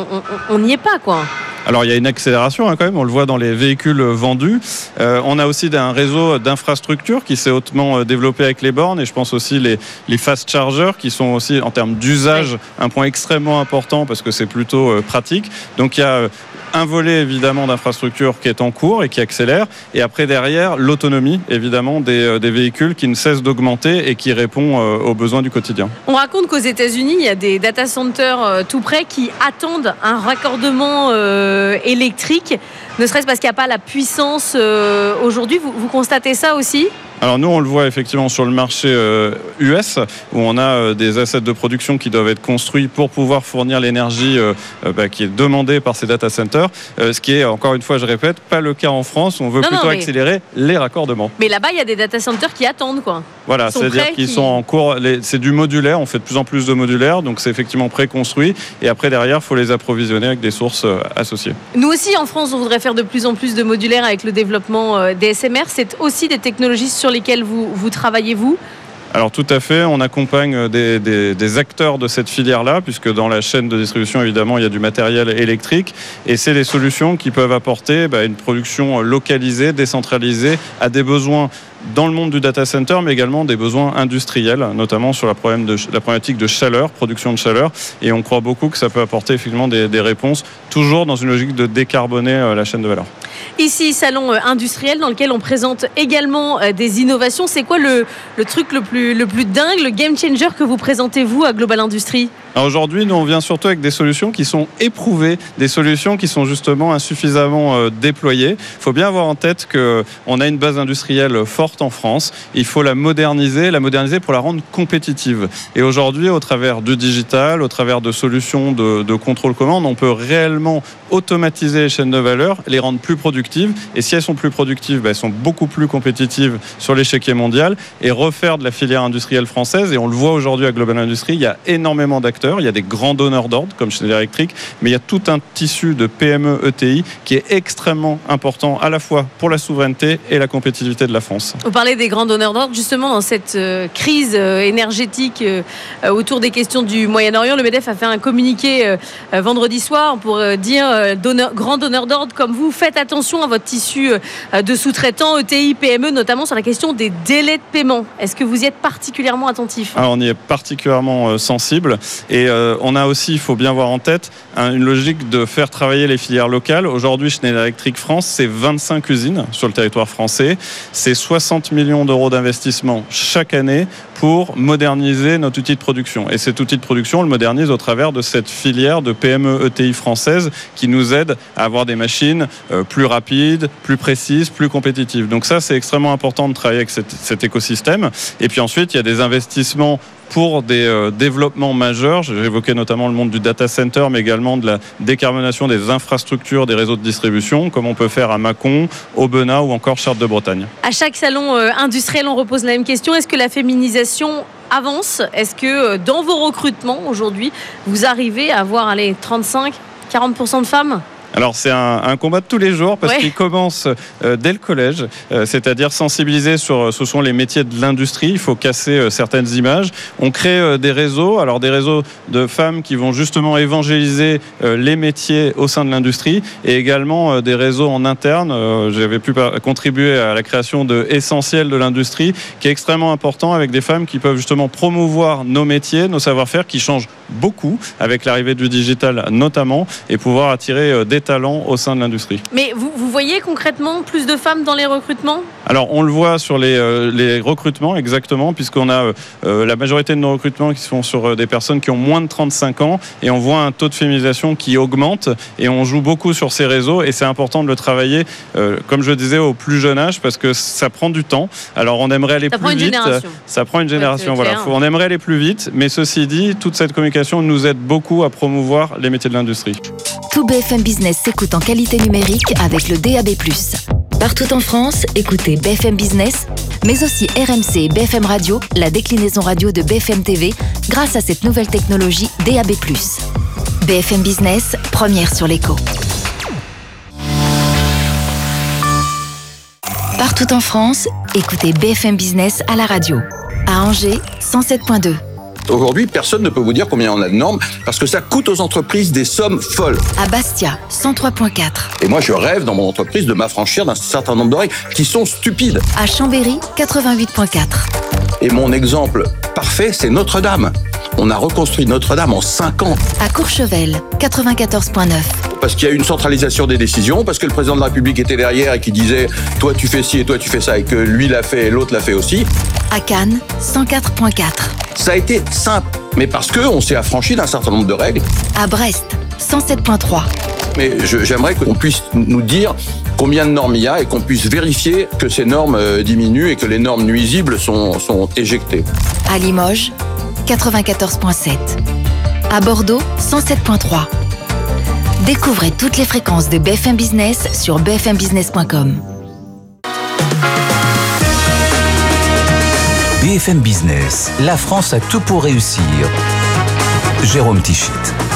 on n'y est pas, quoi. Alors il y a une accélération hein, quand même, on le voit dans les véhicules vendus. Euh, on a aussi un réseau d'infrastructures qui s'est hautement développé avec les bornes et je pense aussi les, les fast chargers qui sont aussi en termes d'usage ouais. un point extrêmement important parce que c'est plutôt euh, pratique. Donc il y a un volet évidemment d'infrastructure qui est en cours et qui accélère et après derrière l'autonomie évidemment des, des véhicules qui ne cesse d'augmenter et qui répond euh, aux besoins du quotidien. On raconte qu'aux États-Unis il y a des data centers euh, tout près qui attendent un raccordement euh, électrique, ne serait-ce parce qu'il n'y a pas la puissance euh, aujourd'hui. Vous, vous constatez ça aussi ? Alors nous, on le voit effectivement sur le marché euh, U S, où on a euh, des assets de production qui doivent être construits pour pouvoir fournir l'énergie euh, bah, qui est demandée par ces data centers, euh, ce qui est, encore une fois, je répète, pas le cas en France. On veut non, plutôt non, mais... accélérer les raccordements. Mais là-bas, il y a des data centers qui attendent, quoi. Voilà, c'est-à-dire qu'ils qui... sont en cours. Les... C'est du modulaire, on fait de plus en plus de modulaire, donc c'est effectivement préconstruit. Et après, derrière, il faut les approvisionner avec des sources euh, associées. Nous aussi, en France, on voudrait faire de plus en plus de modulaire avec le développement euh, des S M R. C'est aussi des technologies sur sur lesquels vous, vous travaillez, vous ? Alors tout à fait, on accompagne des, des, des acteurs de cette filière-là, puisque dans la chaîne de distribution, évidemment, il y a du matériel électrique, et c'est des solutions qui peuvent apporter bah, une production localisée, décentralisée, à des besoins dans le monde du data center, mais également des besoins industriels, notamment sur la, problème de, la problématique de chaleur, production de chaleur, et on croit beaucoup que ça peut apporter effectivement des, des réponses, toujours dans une logique de décarboner la chaîne de valeur. Ici, salon industriel dans lequel on présente également des innovations. C'est quoi le, le truc le plus, le plus dingue, le game changer que vous présentez, vous, à Global Industries ? Alors aujourd'hui, nous, on vient surtout avec des solutions qui sont éprouvées, des solutions qui sont justement insuffisamment euh, déployées. Il faut bien avoir en tête qu'on a une base industrielle forte en France. Il faut la moderniser, la moderniser pour la rendre compétitive. Et aujourd'hui, au travers du digital, au travers de solutions de, de contrôle commande, on peut réellement automatiser les chaînes de valeur, les rendre plus productives. Et si elles sont plus productives, ben, elles sont beaucoup plus compétitives sur l'échiquier mondial et refaire de la filière industrielle française. Et on le voit aujourd'hui à Global Industries, il y a énormément d'acteurs. Il y a des grands donneurs d'ordre comme Schneider Electric, mais il y a tout un tissu de P M E, E T I qui est extrêmement important à la fois pour la souveraineté et la compétitivité de la France. Vous parlez des grands donneurs d'ordre, justement dans cette euh, crise euh, énergétique euh, autour des questions du Moyen-Orient. Le MEDEF a fait un communiqué euh, vendredi soir pour euh, dire euh, donneur, grands donneurs d'ordre comme vous, faites attention à votre tissu euh, de sous-traitants, E T I, P M E, notamment sur la question des délais de paiement. Est-ce que vous y êtes particulièrement attentif ? Alors, on y est particulièrement euh, sensible. Et euh, on a aussi, il faut bien voir en tête, hein, une logique de faire travailler les filières locales. Aujourd'hui, Schneider Electric France, c'est vingt-cinq usines sur le territoire français. C'est soixante millions d'euros d'investissement chaque année pour moderniser notre outil de production. Et cet outil de production, on le modernise au travers de cette filière de P M E, E T I française qui nous aide à avoir des machines euh, plus rapides, plus précises, plus compétitives. Donc ça, c'est extrêmement important de travailler avec cet, cet écosystème. Et puis ensuite, il y a des investissements pour des euh, développements majeurs. J'évoquais notamment le monde du data center, mais également de la décarbonation des infrastructures, des réseaux de distribution, comme on peut faire à Mâcon, Aubenas ou encore Chartres de Bretagne. À chaque salon euh, industriel, on repose la même question. Est-ce que la féminisation avance ? Est-ce que euh, dans vos recrutements aujourd'hui, vous arrivez à avoir allez, trente-cinq à quarante pour cent de femmes ? Alors c'est un, un combat de tous les jours parce ouais. qu'il commence euh, dès le collège, euh, c'est-à-dire sensibiliser sur ce sont les métiers de l'industrie, il faut casser euh, certaines images. On crée euh, des réseaux, alors des réseaux de femmes qui vont justement évangéliser euh, les métiers au sein de l'industrie et également euh, des réseaux en interne. Euh, j'avais pu par- contribuer à la création de Essentiel de l'industrie qui est extrêmement important avec des femmes qui peuvent justement promouvoir nos métiers, nos savoir-faire qui changent beaucoup avec l'arrivée du digital notamment et pouvoir attirer euh, des talents au sein de l'industrie. Mais vous, vous voyez concrètement plus de femmes dans les recrutements ? Alors on le voit sur les, euh, les recrutements exactement puisqu'on a euh, la majorité de nos recrutements qui sont sur euh, des personnes qui ont moins de trente-cinq ans et on voit un taux de féminisation qui augmente et on joue beaucoup sur ces réseaux et c'est important de le travailler euh, comme je disais au plus jeune âge parce que ça prend du temps. Alors on aimerait aller ça plus vite. Ça prend une génération. Ouais, voilà. Faut, on aimerait aller plus vite mais ceci dit toute cette communication nous aide beaucoup à promouvoir les métiers de l'industrie. Tout B F M Business Business s'écoute en qualité numérique avec le D A B plus. Partout en France, écoutez B F M Business, mais aussi R M C et B F M Radio, la déclinaison radio de B F M T V, grâce à cette nouvelle technologie D A B plus. B F M Business, première sur l'écho. Partout en France, écoutez B F M Business à la radio. À Angers, cent sept virgule deux. Aujourd'hui, personne ne peut vous dire combien on a de normes parce que ça coûte aux entreprises des sommes folles. À Bastia, cent trois virgule quatre. Et moi, je rêve dans mon entreprise de m'affranchir d'un certain nombre de règles qui sont stupides. À Chambéry, quatre-vingt-huit virgule quatre. Et mon exemple parfait, c'est Notre-Dame. On a reconstruit Notre-Dame en cinq ans. À Courchevel, quatre-vingt-quatorze virgule neuf. Parce qu'il y a une centralisation des décisions, parce que le président de la République était derrière et qui disait « toi tu fais ci et toi tu fais ça » et que lui l'a fait et l'autre l'a fait aussi. À Cannes, cent quatre virgule quatre. Ça a été simple, mais parce qu'on s'est affranchi d'un certain nombre de règles. À Brest, cent sept virgule trois. Mais je, j'aimerais qu'on puisse nous dire combien de normes il y a et qu'on puisse vérifier que ces normes diminuent et que les normes nuisibles sont, sont éjectées. À Limoges, quatre-vingt-quatorze virgule sept. À Bordeaux, cent sept virgule trois. Découvrez toutes les fréquences de B F M Business sur b f m business point com. B F M Business, la France a tout pour réussir. Jérôme Tichit.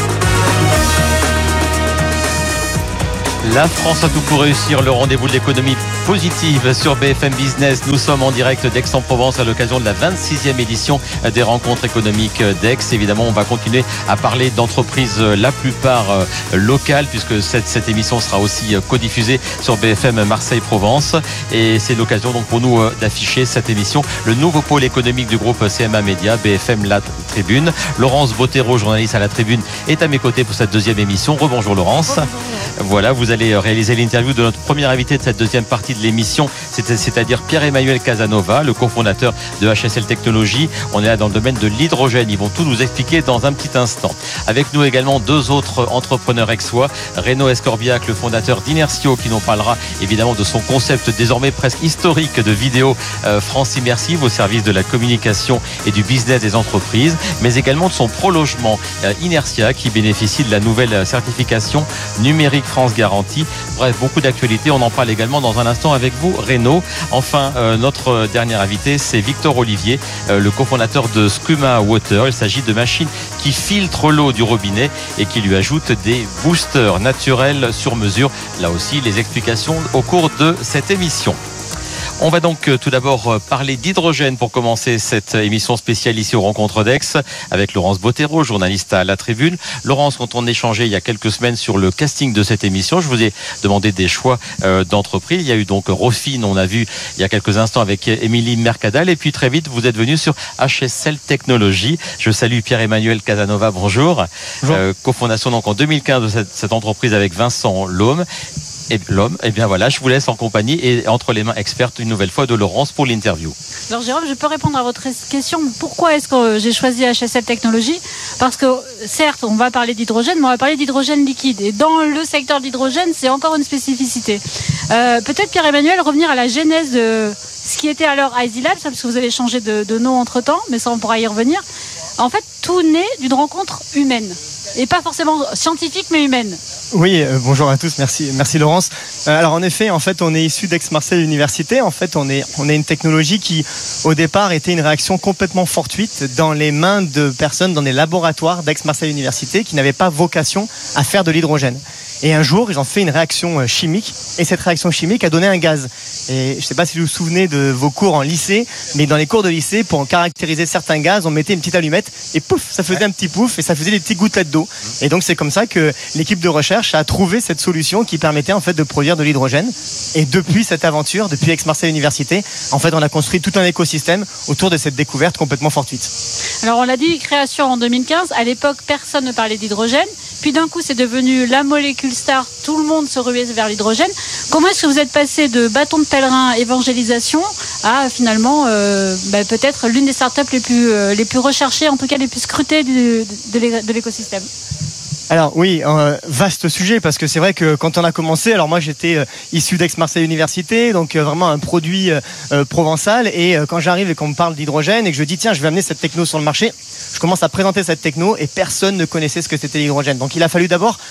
La France a tout pour réussir, le rendez-vous de l'économie positive sur B F M Business. Nous sommes en direct d'Aix-en-Provence à l'occasion de la vingt-sixième édition des rencontres économiques d'Aix. Évidemment, on va continuer à parler d'entreprises, la plupart locales, puisque cette, cette émission sera aussi codiffusée sur B F M Marseille-Provence. Et c'est l'occasion donc pour nous d'afficher cette émission. Le nouveau pôle économique du groupe C M A Média, B F M La Tribune. Laurence Bottero, journaliste à La Tribune, est à mes côtés pour cette deuxième émission. Rebonjour Laurence. Bonjour. Voilà, vous allez réaliser l'interview de notre premier invité de cette deuxième partie de l'émission, c'est-à-dire Pierre-Emmanuel Casanova, le cofondateur de H S L Technologies. On est là dans le domaine de l'hydrogène. Ils vont tout nous expliquer dans un petit instant. Avec nous également deux autres entrepreneurs aixois, Renaud Escorbiac, le fondateur d'Inertio, qui nous parlera évidemment de son concept désormais presque historique de vidéo euh, France Immersive au service de la communication et du business des entreprises, mais également de son prolongement euh, Inertia, qui bénéficie de la nouvelle certification numérique France Garantie. Bref, beaucoup d'actualités. On en parle également dans un instant avec vous, Renaud. Enfin, euh, notre dernier invité, c'est Victor Olivier, euh, le cofondateur de Skuma Water. Il s'agit de machines qui filtrent l'eau du robinet et qui lui ajoutent des boosters naturels sur mesure. Là aussi, les explications au cours de cette émission. On va donc tout d'abord parler d'hydrogène pour commencer cette émission spéciale ici aux Rencontres d'Aix avec Laurence Bottero, journaliste à La Tribune. Laurence, quand on échangeait il y a quelques semaines sur le casting de cette émission, je vous ai demandé des choix euh, d'entreprise. Il y a eu donc Rofin, on a vu il y a quelques instants avec Émilie Mercadal, et puis très vite vous êtes venu sur H S L Technologies. Je salue Pierre-Emmanuel Casanova, bonjour. bonjour. Euh, cofondation donc en deux mille quinze de cette, cette entreprise avec Vincent Laume. Et l'homme, et eh bien voilà, je vous laisse en compagnie et entre les mains expertes une nouvelle fois de Laurence pour l'interview. Alors Jérôme, je peux répondre à votre question. Pourquoi est-ce que j'ai choisi H S L Technologies ? Parce que certes, on va parler d'hydrogène, mais on va parler d'hydrogène liquide. Et dans le secteur de l'hydrogène, c'est encore une spécificité. Euh, peut-être Pierre-Emmanuel, revenir à la genèse de ce qui était alors Easy Labs, parce que vous avez changé de, de nom entre-temps, mais ça on pourra y revenir. En fait, tout naît d'une rencontre humaine. Et pas forcément scientifique, mais humaine. Oui, euh, bonjour à tous, merci, merci Laurence. Euh, alors en effet, en fait, on est issu d'Aix-Marseille Université. En fait, on est, on est une technologie qui, au départ, était une réaction complètement fortuite dans les mains de personnes dans des laboratoires d'Aix-Marseille Université qui n'avaient pas vocation à faire de l'hydrogène. Et un jour, ils ont fait une réaction chimique, et cette réaction chimique a donné un gaz. Et je ne sais pas si vous vous souvenez de vos cours en lycée, mais dans les cours de lycée, pour caractériser certains gaz, on mettait une petite allumette, et pouf, ça faisait un petit pouf, et ça faisait des petites gouttelettes d'eau. Et donc c'est comme ça que l'équipe de recherche a trouvé cette solution qui permettait en fait de produire de l'hydrogène. Et depuis cette aventure, depuis Aix-Marseille Université, en fait, on a construit tout un écosystème autour de cette découverte complètement fortuite. Alors on l'a dit, création en deux mille quinze. À l'époque, personne ne parlait d'hydrogène. Puis d'un coup, c'est devenu la molécule star. Tout le monde se ruait vers l'hydrogène. Comment est-ce que vous êtes passé de bâton de pèlerin évangélisation à finalement euh, bah, peut-être l'une des startups les plus, euh, les plus recherchées, en tout cas les plus scrutées du, de l'écosystème ? Alors oui, euh, vaste sujet, parce que c'est vrai que quand on a commencé, alors moi j'étais euh, issu d'Aix-Marseille Université, donc euh, vraiment un produit euh, euh, provençal, et euh, quand j'arrive et qu'on me parle d'hydrogène et que je dis tiens, je vais amener cette techno sur le marché, je commence à présenter cette techno et personne ne connaissait ce que c'était l'hydrogène. Donc il a fallu d'abord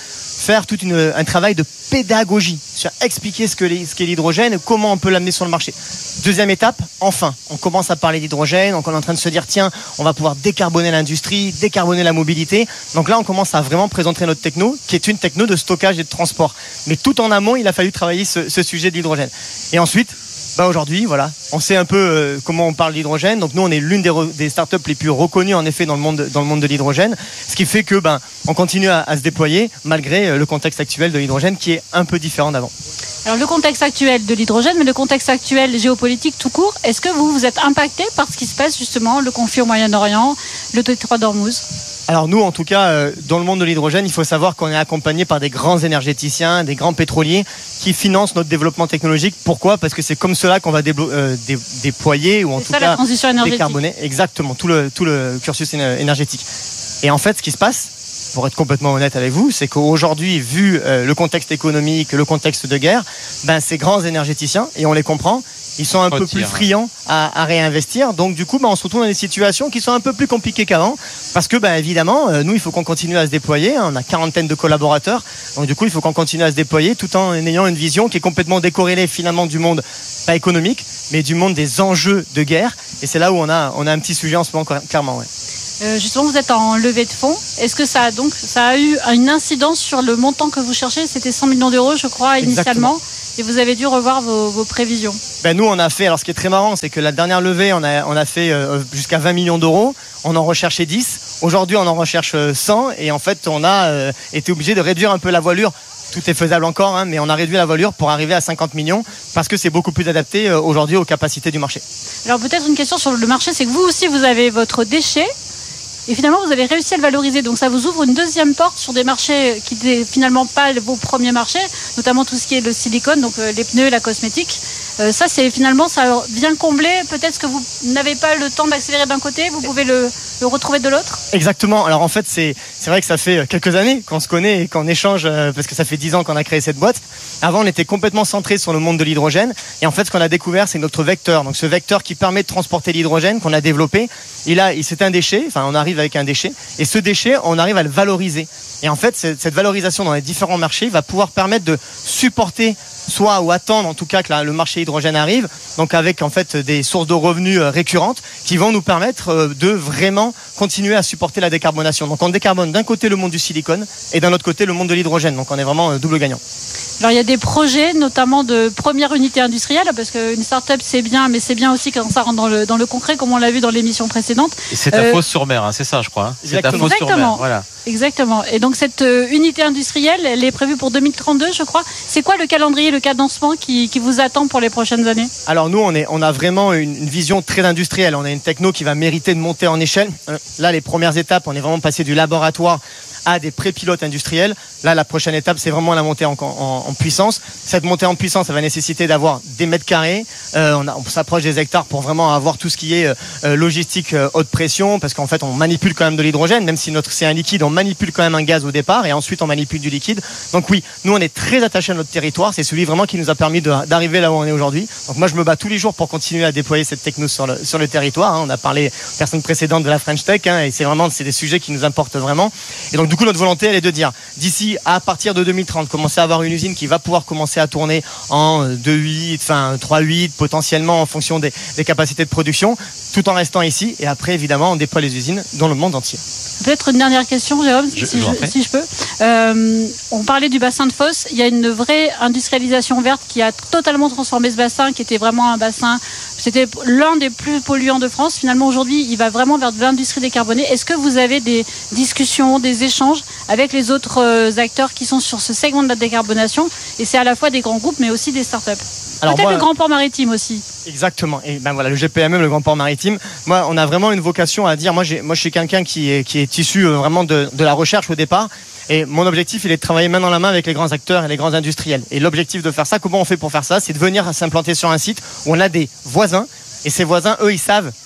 faire tout une, un travail de pédagogie, sur expliquer ce, que les, ce qu'est l'hydrogène et comment on peut l'amener sur le marché. Deuxième étape, enfin, on commence à parler d'hydrogène, donc on est en train de se dire, tiens, on va pouvoir décarboner l'industrie, décarboner la mobilité. Donc là, on commence à vraiment présenter notre techno, qui est une techno de stockage et de transport. Mais tout en amont, il a fallu travailler ce, ce sujet de l'hydrogène. Et ensuite, bah aujourd'hui, voilà, on sait un peu euh, comment on parle d'hydrogène. Donc nous, on est l'une des, re- des startups les plus reconnues en effet dans le monde, dans le monde de l'hydrogène, ce qui fait que ben, on continue à, à se déployer malgré euh, le contexte actuel de l'hydrogène qui est un peu différent d'avant. Alors le contexte actuel de l'hydrogène, mais le contexte actuel géopolitique tout court, est-ce que vous vous êtes impacté par ce qui se passe justement, le conflit au Moyen-Orient, le détroit d'Ormuz ? Alors nous, en tout cas, dans le monde de l'hydrogène, il faut savoir qu'on est accompagné par des grands énergéticiens, des grands pétroliers qui financent notre développement technologique. Pourquoi ? Parce que c'est comme cela qu'on va déblo- euh, dé- déployer ou en c'est tout ça, cas la transition énergétique. décarboner exactement tout le, tout le cursus énergétique. Et en fait, ce qui se passe, pour être complètement honnête avec vous, c'est qu'aujourd'hui, vu euh, le contexte économique, le contexte de guerre, ben, ces grands énergéticiens, et on les comprend, ils sont un peu plus friands à, à réinvestir. Donc du coup, bah, on se retrouve dans des situations qui sont un peu plus compliquées qu'avant. Parce que bah, évidemment, euh, nous, il faut qu'on continue à se déployer. On a quarantaine de collaborateurs. Donc du coup, il faut qu'on continue à se déployer tout en ayant une vision qui est complètement décorrélée finalement du monde, pas économique, mais du monde des enjeux de guerre. Et c'est là où on a, on a un petit sujet en ce moment, clairement. Ouais. Euh, justement, vous êtes en levée de fonds. Est-ce que ça a donc ça a eu une incidence sur le montant que vous cherchez ? C'était cent millions d'euros, je crois, initialement. Exactement. Et vous avez dû revoir vos, vos prévisions. Ben nous, on a fait. Alors, ce qui est très marrant, c'est que la dernière levée, on a, on a fait euh, jusqu'à vingt millions d'euros. On en recherchait dix. Aujourd'hui, on en recherche cent. Et en fait, on a euh, été obligé de réduire un peu la voilure. Tout est faisable encore, hein, mais on a réduit la voilure pour arriver à cinquante millions parce que c'est beaucoup plus adapté euh, aujourd'hui aux capacités du marché. Alors, peut-être une question sur le marché, c'est que vous aussi, vous avez votre déchet. Et finalement, vous avez réussi à le valoriser. Donc, ça vous ouvre une deuxième porte sur des marchés qui n'étaient finalement pas vos premiers marchés, notamment tout ce qui est le silicone, donc euh, les pneus, la cosmétique. Euh, ça, c'est finalement, ça vient combler peut-être ce que vous n'avez pas le temps d'accélérer d'un côté, vous pouvez le, le retrouver de l'autre. Exactement. Alors, en fait, c'est, c'est vrai que ça fait quelques années qu'on se connaît et qu'on échange, euh, parce que ça fait dix ans qu'on a créé cette boîte. Avant, on était complètement centré sur le monde de l'hydrogène. Et en fait, ce qu'on a découvert, c'est notre vecteur. Donc, ce vecteur qui permet de transporter l'hydrogène qu'on a développé. Et là, c'est un déchet. Enfin, on arrive avec un déchet. Et ce déchet, on arrive à le valoriser. Et en fait, cette valorisation dans les différents marchés va pouvoir permettre de supporter soit ou attendre en tout cas que la, le marché hydrogène arrive, donc avec en fait des sources de revenus récurrentes qui vont nous permettre de vraiment continuer à supporter la décarbonation. Donc on décarbone d'un côté le monde du silicone et d'un autre côté le monde de l'hydrogène. Donc on est vraiment double gagnant. Alors il y a des projets notamment de première unité industrielle, parce qu'une start-up c'est bien, mais c'est bien aussi quand ça rentre dans le, dans le concret, comme on l'a vu dans l'émission précédente. Et c'est à euh... Fos-sur-Mer, hein, c'est ça je crois. Hein. C'est à Fos-sur-Mer. Voilà. Exactement. Et donc cette euh, unité industrielle, elle est prévue pour deux mille trente-deux, je crois. C'est quoi le calendrier, le cadencement qui, qui vous attend pour les prochaines années ? Alors nous, on, est, on a vraiment une, une vision très industrielle. On a une techno qui va mériter de monter en échelle. Euh, là, les premières étapes, on est vraiment passé du laboratoire à des pré-pilotes industriels. Là, la prochaine étape, c'est vraiment la montée en, en, en puissance. Cette montée en puissance, ça va nécessiter d'avoir des mètres carrés. Euh, on, a, on s'approche des hectares pour vraiment avoir tout ce qui est euh, logistique euh, haute pression, parce qu'en fait, on manipule quand même de l'hydrogène, même si notre c'est un liquide, on manipule quand même un gaz au départ, et ensuite on manipule du liquide. Donc oui, nous, on est très attachés à notre territoire. C'est celui vraiment qui nous a permis de, d'arriver là où on est aujourd'hui. Donc moi, je me bats tous les jours pour continuer à déployer cette techno sur le, sur le territoire. Hein. On a parlé personne précédente de la French Tech, hein, et c'est vraiment c'est des sujets qui nous importent vraiment. Et donc du coup, notre volonté, elle est de dire d'ici à partir de deux mille trente, commencer à avoir une usine qui va pouvoir commencer à tourner en deux huit, enfin trois huit potentiellement en fonction des, des capacités de production, tout en restant ici. Et après, évidemment, on déploie les usines dans le monde entier. Peut-être une dernière question, Jérôme, je, si, je, si je peux. Euh, on parlait du bassin de Fos. Il y a une vraie industrialisation verte qui a totalement transformé ce bassin, qui était vraiment un bassin. C'était l'un des plus polluants de France. Finalement, aujourd'hui, il va vraiment vers de l'industrie décarbonée. Est-ce que vous avez des discussions, des échanges avec les autres acteurs qui sont sur ce segment de la décarbonation ? Et c'est à la fois des grands groupes, mais aussi des startups. Alors peut-être moi, le Grand Port Maritime aussi. Exactement. Et ben voilà, le G P M M, le Grand Port Maritime. Moi, on a vraiment une vocation à dire. Moi, j'ai, moi, je suis quelqu'un qui est qui est issu vraiment de, de la recherche au départ. Et mon objectif, il est de travailler main dans la main avec les grands acteurs et les grands industriels. Et l'objectif de faire ça, comment on fait pour faire ça ? C'est de venir s'implanter sur un site où on a des voisins. Et ces voisins, eux, ils savent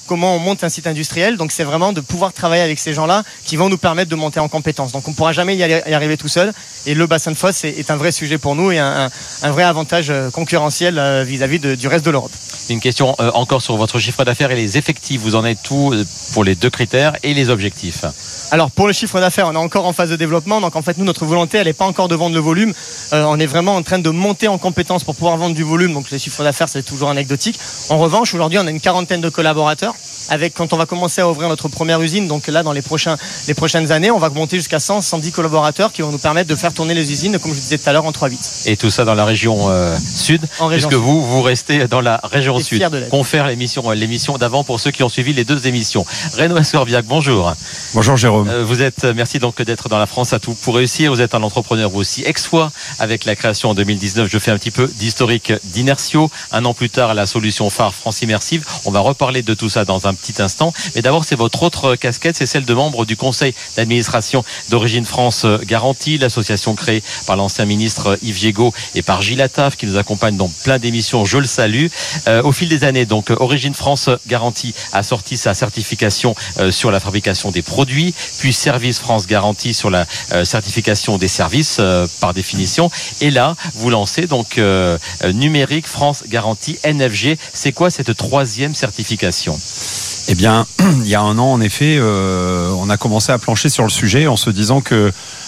comment on monte un site industriel. Donc c'est vraiment de pouvoir travailler avec ces gens-là qui vont nous permettre de monter en compétences. Donc on ne pourra jamais y, aller, y arriver tout seul. Et le bassin de Fos est, est un vrai sujet pour nous et un, un, un vrai avantage concurrentiel vis-à-vis de, du reste de l'Europe. Une question euh, encore sur votre chiffre d'affaires et les effectifs. Vous en êtes où pour les deux critères et les objectifs? Alors pour le chiffre d'affaires, on est encore en phase de développement. Donc en fait, nous, notre volonté, elle n'est pas encore de vendre le volume. Euh, on est vraiment en train de monter en compétences pour pouvoir vendre du volume. Donc les chiffres d'affaires, c'est toujours anecdotique. En revanche, aujourd'hui, on a une quarantaine de collaborateurs. Avec, quand on va commencer à ouvrir notre première usine, donc là, dans les, prochains, les prochaines années, on va monter jusqu'à cent, cent dix collaborateurs qui vont nous permettre de faire tourner les usines, comme je disais tout à l'heure, en trois huit. Et tout ça dans la région euh, sud, en région puisque sud. vous, vous restez dans la région sud. Confère l'émission, l'émission d'avant pour ceux qui ont suivi les deux émissions. Renaud Ascorbiac, bonjour. Bonjour Jérôme. Euh, vous êtes, merci donc d'être dans la France à tout pour réussir. Vous êtes un entrepreneur vous aussi ex-fois avec la création en deux mille dix-neuf. Je fais un petit peu d'historique d'Inertio. Un an plus tard, la solution phare France Immersive. On va reparler de tout ça dans un petit instant. Mais d'abord, c'est votre autre casquette, c'est celle de membre du conseil d'administration d'Origine France Garantie, l'association créée par l'ancien ministre Yves Jégo et par Gilles Attaf, qui nous accompagne dans plein d'émissions. Je le salue. Euh, au fil des années, donc, Origine France Garantie a sorti sa certification euh, sur la fabrication des produits, puis Service France Garantie sur la euh, certification des services, euh, par définition. Et là, vous lancez donc euh, Numérique France Garantie, N F G. C'est quoi cette troisième certification ? Eh bien, il y a un an, en effet, euh, on a commencé à plancher sur le sujet en se disant que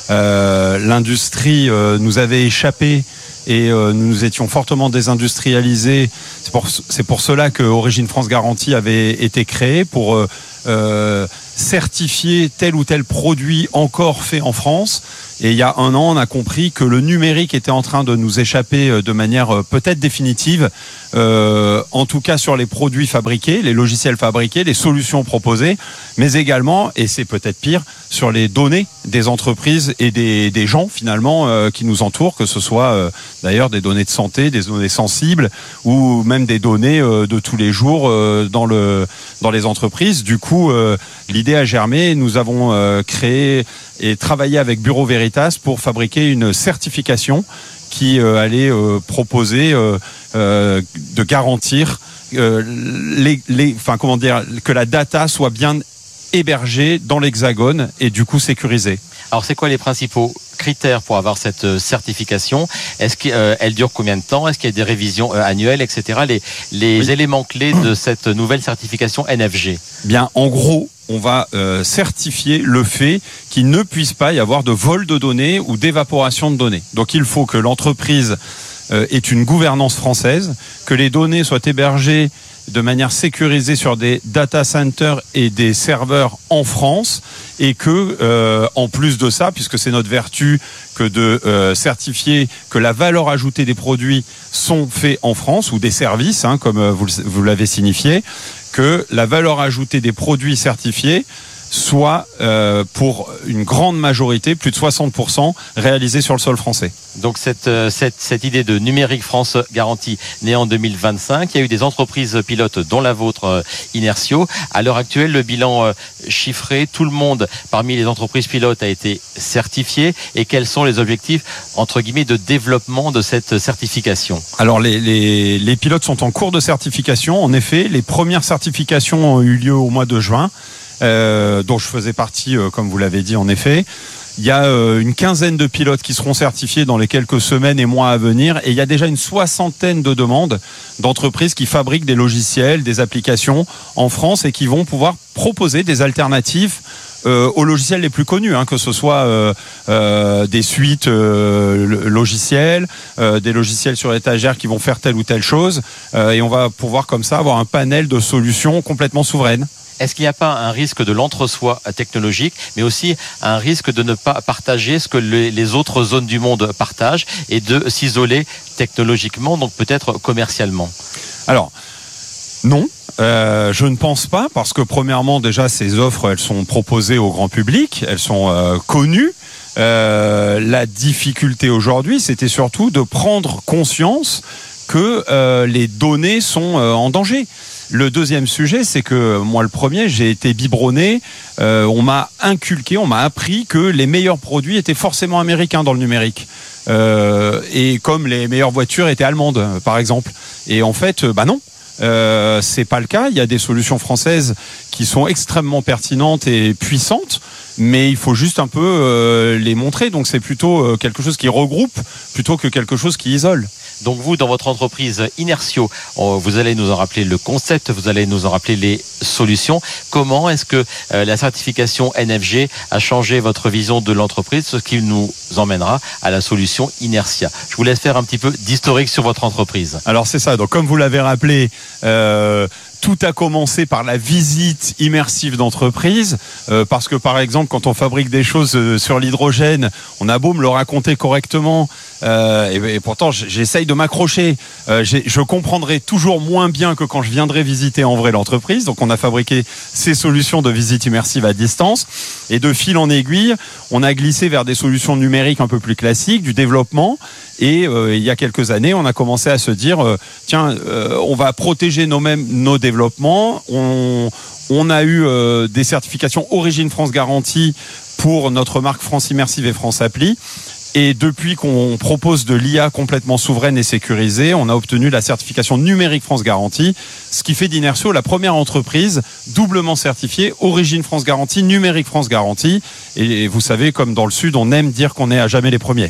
euh, l'industrie euh, nous avait échappé et euh, nous nous étions fortement désindustrialisés. C'est pour, c'est pour cela que Origine France Garantie avait été créée pour euh, euh, certifier tel ou tel produit encore fait en France. Et il y a un an, on a compris que le numérique était en train de nous échapper de manière peut-être définitive, euh, en tout cas sur les produits fabriqués, les logiciels fabriqués, les solutions proposées, mais également, et c'est peut-être pire, sur les données des entreprises et des, des gens finalement euh, qui nous entourent, que ce soit euh, d'ailleurs des données de santé, des données sensibles ou même des données euh, de tous les jours euh, dans, le, dans les entreprises. Du coup, euh, l'idée a germé, nous avons euh, créé et travaillé avec Bureau Veritas pour fabriquer une certification qui euh, allait euh, proposer euh, euh, de garantir euh, les, les, enfin, comment dire, que la data soit bien hébergée dans l'Hexagone et du coup sécurisée. Alors c'est quoi les principaux critères pour avoir cette certification? Est-ce qu'elle euh, dure combien de temps? Est-ce qu'il y a des révisions euh, annuelles, et cetera. Les, les oui. éléments clés de cette nouvelle certification N F G. Bien, en gros, on va euh, certifier le fait qu'il ne puisse pas y avoir de vol de données ou d'évaporation de données. Donc il faut que l'entreprise euh, ait une gouvernance française, que les données soient hébergées de manière sécurisée sur des data centers et des serveurs en France, et que, euh, en plus de ça, puisque c'est notre vertu que de euh, certifier que la valeur ajoutée des produits sont faits en France, ou des services, hein, comme vous, vous l'avez signifié, que la valeur ajoutée des produits certifiés soit euh, pour une grande majorité, plus de soixante pour cent, réalisée sur le sol français. Donc cette, cette, cette idée de Numérique France Garantie, née en deux mille vingt-cinq, il y a eu des entreprises pilotes, dont la vôtre, Inertio. À l'heure actuelle, le bilan chiffré, tout le monde parmi les entreprises pilotes a été certifié. Et quels sont les objectifs, entre guillemets, de développement de cette certification? Alors les, les, les pilotes sont en cours de certification. En effet, les premières certifications ont eu lieu au mois de juin. Euh, dont je faisais partie, euh, comme vous l'avez dit, en effet. Il y a euh, une quinzaine de pilotes qui seront certifiés dans les quelques semaines et mois à venir, et il y a déjà une soixantaine de demandes d'entreprises qui fabriquent des logiciels, des applications en France et qui vont pouvoir proposer des alternatives euh, aux logiciels les plus connus, hein, que ce soit euh, euh, des suites euh, logicielles, euh, des logiciels sur étagère qui vont faire telle ou telle chose, euh, et on va pouvoir comme ça avoir un panel de solutions complètement souveraines. Est-ce qu'il n'y a pas un risque de l'entre-soi technologique, mais aussi un risque de ne pas partager ce que les autres zones du monde partagent et de s'isoler technologiquement, donc peut-être commercialement? Alors, non. Euh, je ne pense pas, parce que premièrement, déjà, ces offres, elles sont proposées au grand public, elles sont euh, connues. Euh, la difficulté aujourd'hui, c'était surtout de prendre conscience que euh, les données sont euh, en danger. Le deuxième sujet, c'est que moi, le premier, j'ai été biberonné. Euh, on m'a inculqué, on m'a appris que les meilleurs produits étaient forcément américains dans le numérique. Euh, et comme les meilleures voitures étaient allemandes, par exemple. Et en fait, bah non. euh, c'est pas le cas. Il y a des solutions françaises qui sont extrêmement pertinentes et puissantes, mais il faut juste un peu euh, les montrer. Donc c'est plutôt euh, quelque chose qui regroupe plutôt que quelque chose qui isole. Donc vous, dans votre entreprise Inertio, vous allez nous en rappeler le concept, vous allez nous en rappeler les solutions. Comment est-ce que euh, la certification N F G a changé votre vision de l'entreprise, ce qui nous emmènera à la solution Inertia? Je vous laisse faire un petit peu d'historique sur votre entreprise. Alors c'est ça, donc comme vous l'avez rappelé, euh, tout a commencé par la visite immersive d'entreprise, euh, parce que par exemple, quand on fabrique des choses euh, sur l'hydrogène, on a beau me le raconter correctement, euh, et, et pourtant j'essaye de m'accrocher. Euh, je comprendrai toujours moins bien que quand je viendrai visiter en vrai l'entreprise. Donc on a fabriqué ces solutions de visite immersive à distance, et de fil en aiguille, on a glissé vers des solutions numériques un peu plus classiques, du développement. Et euh, il y a quelques années, on a commencé à se dire, euh, tiens, euh, on va protéger nos mêmes nos développements. On, on a eu euh, des certifications Origine France Garantie pour notre marque France Immersive et France Appli. Et depuis qu'on propose de l'I A complètement souveraine et sécurisée, on a obtenu la certification numérique France Garantie, ce qui fait d'Inertio la première entreprise doublement certifiée Origine France Garantie, numérique France Garantie. Et vous savez, comme dans le Sud, on aime dire qu'on est à jamais les premiers.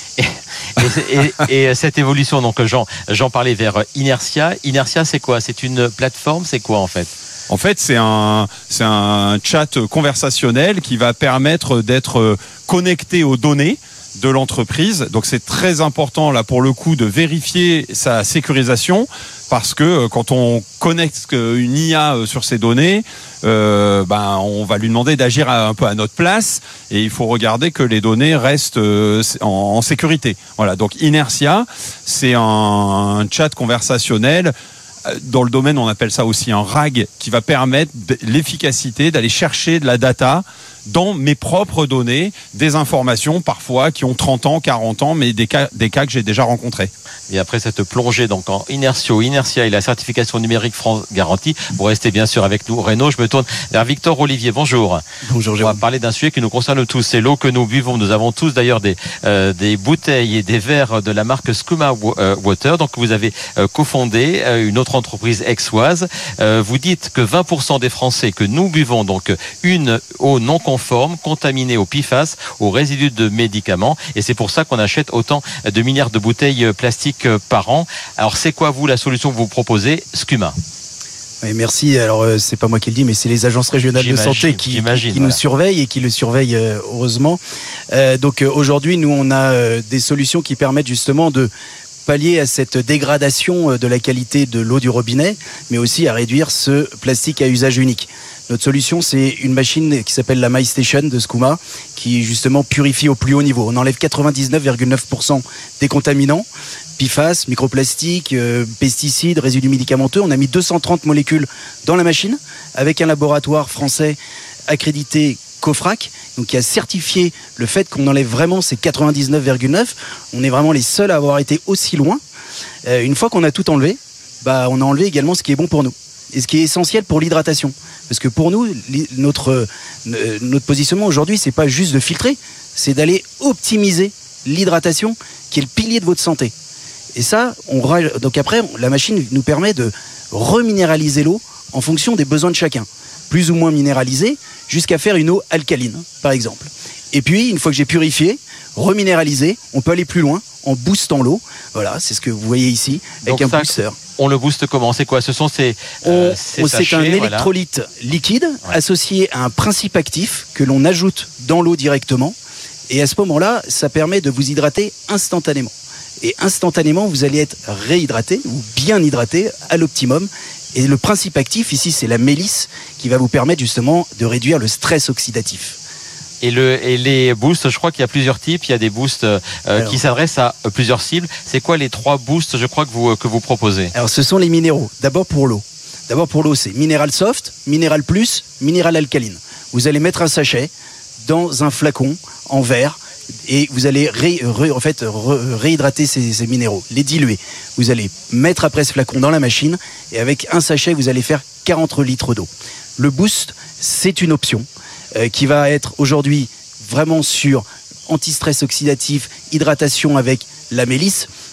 Et, et, et cette évolution, donc Jean, Jean parlait vers Inertia. Inertia, c'est quoi? C'est une plateforme? C'est quoi en fait? En fait, c'est un, c'est un chat conversationnel qui va permettre d'être connecté aux données de l'entreprise. Donc c'est très important là pour le coup de vérifier sa sécurisation, parce que quand on connecte une I A sur ces données, euh, ben on va lui demander d'agir un peu à notre place, et il faut regarder que les données restent en, en sécurité. Voilà, donc Inertia, c'est un, un chat conversationnel. Dans le domaine, on appelle ça aussi un R A G, qui va permettre l'efficacité d'aller chercher de la data dans mes propres données, des informations parfois qui ont trente ans, quarante ans, mais des cas, des cas que j'ai déjà rencontrés. Et après cette plongée donc en Inertio, Inertia et la certification numérique France Garantie, vous restez bien sûr avec nous. Renaud, je me tourne vers Victor Olivier. Bonjour. Bonjour. On va parler d'un sujet qui nous concerne tous. C'est l'eau que nous buvons. Nous avons tous d'ailleurs des, euh, des bouteilles et des verres de la marque Skouma Water. Donc vous avez euh, cofondé euh, une autre entreprise aixoise. Euh, vous dites que vingt pour cent des Français que nous buvons donc une eau non conforme, contaminée au P F A S, aux résidus de médicaments. Et c'est pour ça qu'on achète autant de milliards de bouteilles plastiques par an. Alors c'est quoi vous la solution que vous proposez, Skouma? Oui, merci. Alors euh, c'est pas moi qui le dis, mais c'est les agences régionales j'imagine, de santé qui, qui voilà. nous surveillent et qui le surveillent euh, heureusement. Euh, donc euh, aujourd'hui, nous on a euh, des solutions qui permettent justement de pallier à cette dégradation de la qualité de l'eau du robinet, mais aussi à réduire ce plastique à usage unique. Notre solution, c'est une machine qui s'appelle la MyStation de Skouma, qui justement purifie au plus haut niveau. On enlève quatre-vingt-dix-neuf virgule neuf pour cent des contaminants, P F A S, microplastiques, euh, pesticides, résidus médicamenteux. On a mis deux cent trente molécules dans la machine, avec un laboratoire français accrédité COFRAC, donc qui a certifié le fait qu'on enlève vraiment ces quatre-vingt-dix-neuf virgule neuf. On est vraiment les seuls à avoir été aussi loin. Euh, une fois qu'on a tout enlevé, bah, on a enlevé également ce qui est bon pour nous et ce qui est essentiel pour l'hydratation. Parce que pour nous, notre, euh, notre positionnement aujourd'hui, c'est pas juste de filtrer, c'est d'aller optimiser l'hydratation, qui est le pilier de votre santé. Et ça, on, donc après, la machine nous permet de reminéraliser l'eau en fonction des besoins de chacun. Plus ou moins minéralisée, jusqu'à faire une eau alcaline, par exemple. Et puis, une fois que j'ai purifié, reminéralisé, on peut aller plus loin en boostant l'eau. Voilà, c'est ce que vous voyez ici, avec donc un ça, booster. On le booste comment? C'est quoi? Ce sont ces, euh, ces on, sachets, C'est un voilà. électrolyte liquide ouais. associé à un principe actif que l'on ajoute dans l'eau directement. Et à ce moment-là, ça permet de vous hydrater instantanément. Et instantanément, vous allez être réhydraté ou bien hydraté à l'optimum. Et le principe actif ici, c'est la mélisse qui va vous permettre justement de réduire le stress oxydatif. Et, le, et les boosts, je crois qu'il y a plusieurs types. Il y a des boosts euh, alors, qui s'adressent à plusieurs cibles. C'est quoi les trois boosts, je crois, que vous, que vous proposez? Alors, ce sont les minéraux. D'abord pour l'eau. D'abord pour l'eau, c'est Minéral Soft, Minéral Plus, Minéral Alcaline. Vous allez mettre un sachet dans un flacon en verre et vous allez ré, ré, en fait, ré, réhydrater ces, ces minéraux, les diluer. Vous allez mettre après ce flacon dans la machine et avec un sachet, vous allez faire quarante litres d'eau. Le boost, c'est une option euh, qui va être aujourd'hui vraiment sur anti-stress oxydatif, hydratation avec la mélisse.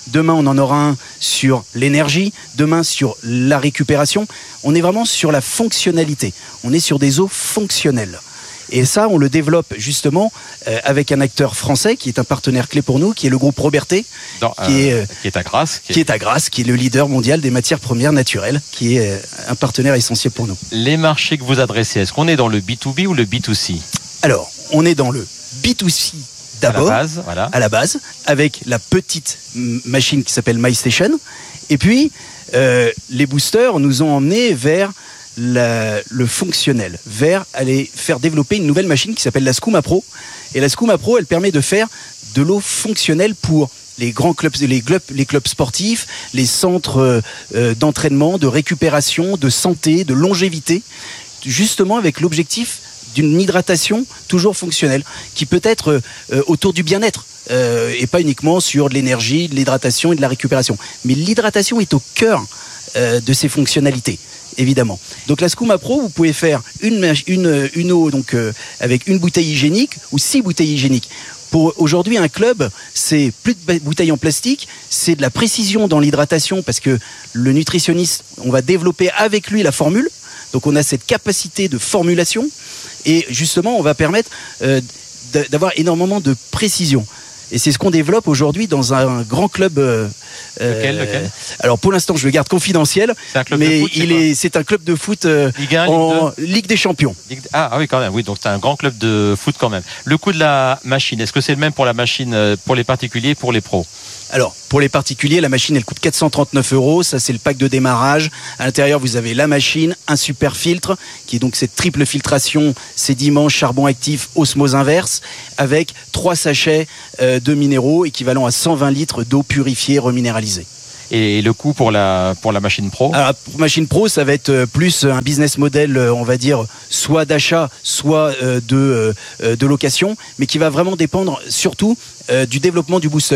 Demain, on en aura un sur l'énergie. Demain, sur la récupération. On est vraiment sur la fonctionnalité. On est sur des eaux fonctionnelles. Et ça, on le développe justement euh, avec un acteur français qui est un partenaire clé pour nous, qui est le groupe Robertet, Dans, qui, euh, est, euh, qui est à Grasse. Qui, qui est... est à Grasse, qui est le leader mondial des matières premières naturelles, qui est euh, un partenaire essentiel pour nous. Les marchés que vous adressez, est-ce qu'on est dans le B deux B ou le B deux C? Alors, on est dans le B deux C d'abord, à la base, voilà. à la base avec la petite machine qui s'appelle MyStation. Et puis, euh, les boosters nous ont emmenés vers La, le fonctionnel, vers aller faire développer une nouvelle machine qui s'appelle la Skouma Pro. Et la Skouma Pro, elle permet de faire de l'eau fonctionnelle pour les grands clubs, les clubs, les clubs sportifs, les centres euh, d'entraînement, de récupération, de santé, de longévité, justement avec l'objectif d'une hydratation toujours fonctionnelle, qui peut être euh, autour du bien-être. Euh, et pas uniquement sur de l'énergie, de l'hydratation et de la récupération. Mais l'hydratation est au cœur euh, de ces fonctionnalités. Évidemment. Donc la Skouma Pro, vous pouvez faire une, une, une eau donc, euh, avec une bouteille hygiénique ou six bouteilles hygiéniques. Pour aujourd'hui, un club, c'est plus de bouteilles en plastique, c'est de la précision dans l'hydratation parce que le nutritionniste, on va développer avec lui la formule. Donc on a cette capacité de formulation et justement, on va permettre euh, d'avoir énormément de précision. Et c'est ce qu'on développe aujourd'hui dans un grand club. Euh, lequel, lequel Alors pour l'instant, je le garde confidentiel. C'est un club mais de foot, il c'est, est, c'est un club de foot euh, Ligue un, en Ligue deux Ligue des Champions. Ligue... Ah, ah oui, quand même. Oui, donc c'est un grand club de foot quand même. Le coût de la machine, est-ce que c'est le même pour la machine pour les particuliers et pour les pros? Alors, pour les particuliers, la machine, elle coûte quatre cent trente-neuf euros. Ça, c'est le pack de démarrage. À l'intérieur, vous avez la machine, un super filtre, qui est donc cette triple filtration, sédiments, charbon actif, osmose inverse, avec trois sachets euh, de minéraux équivalent à cent vingt litres d'eau purifiée reminéralisée. Et le coût pour la, pour la machine pro? Alors, pour machine pro, ça va être plus un business model, on va dire, soit d'achat, soit de, de location, mais qui va vraiment dépendre surtout du développement du booster.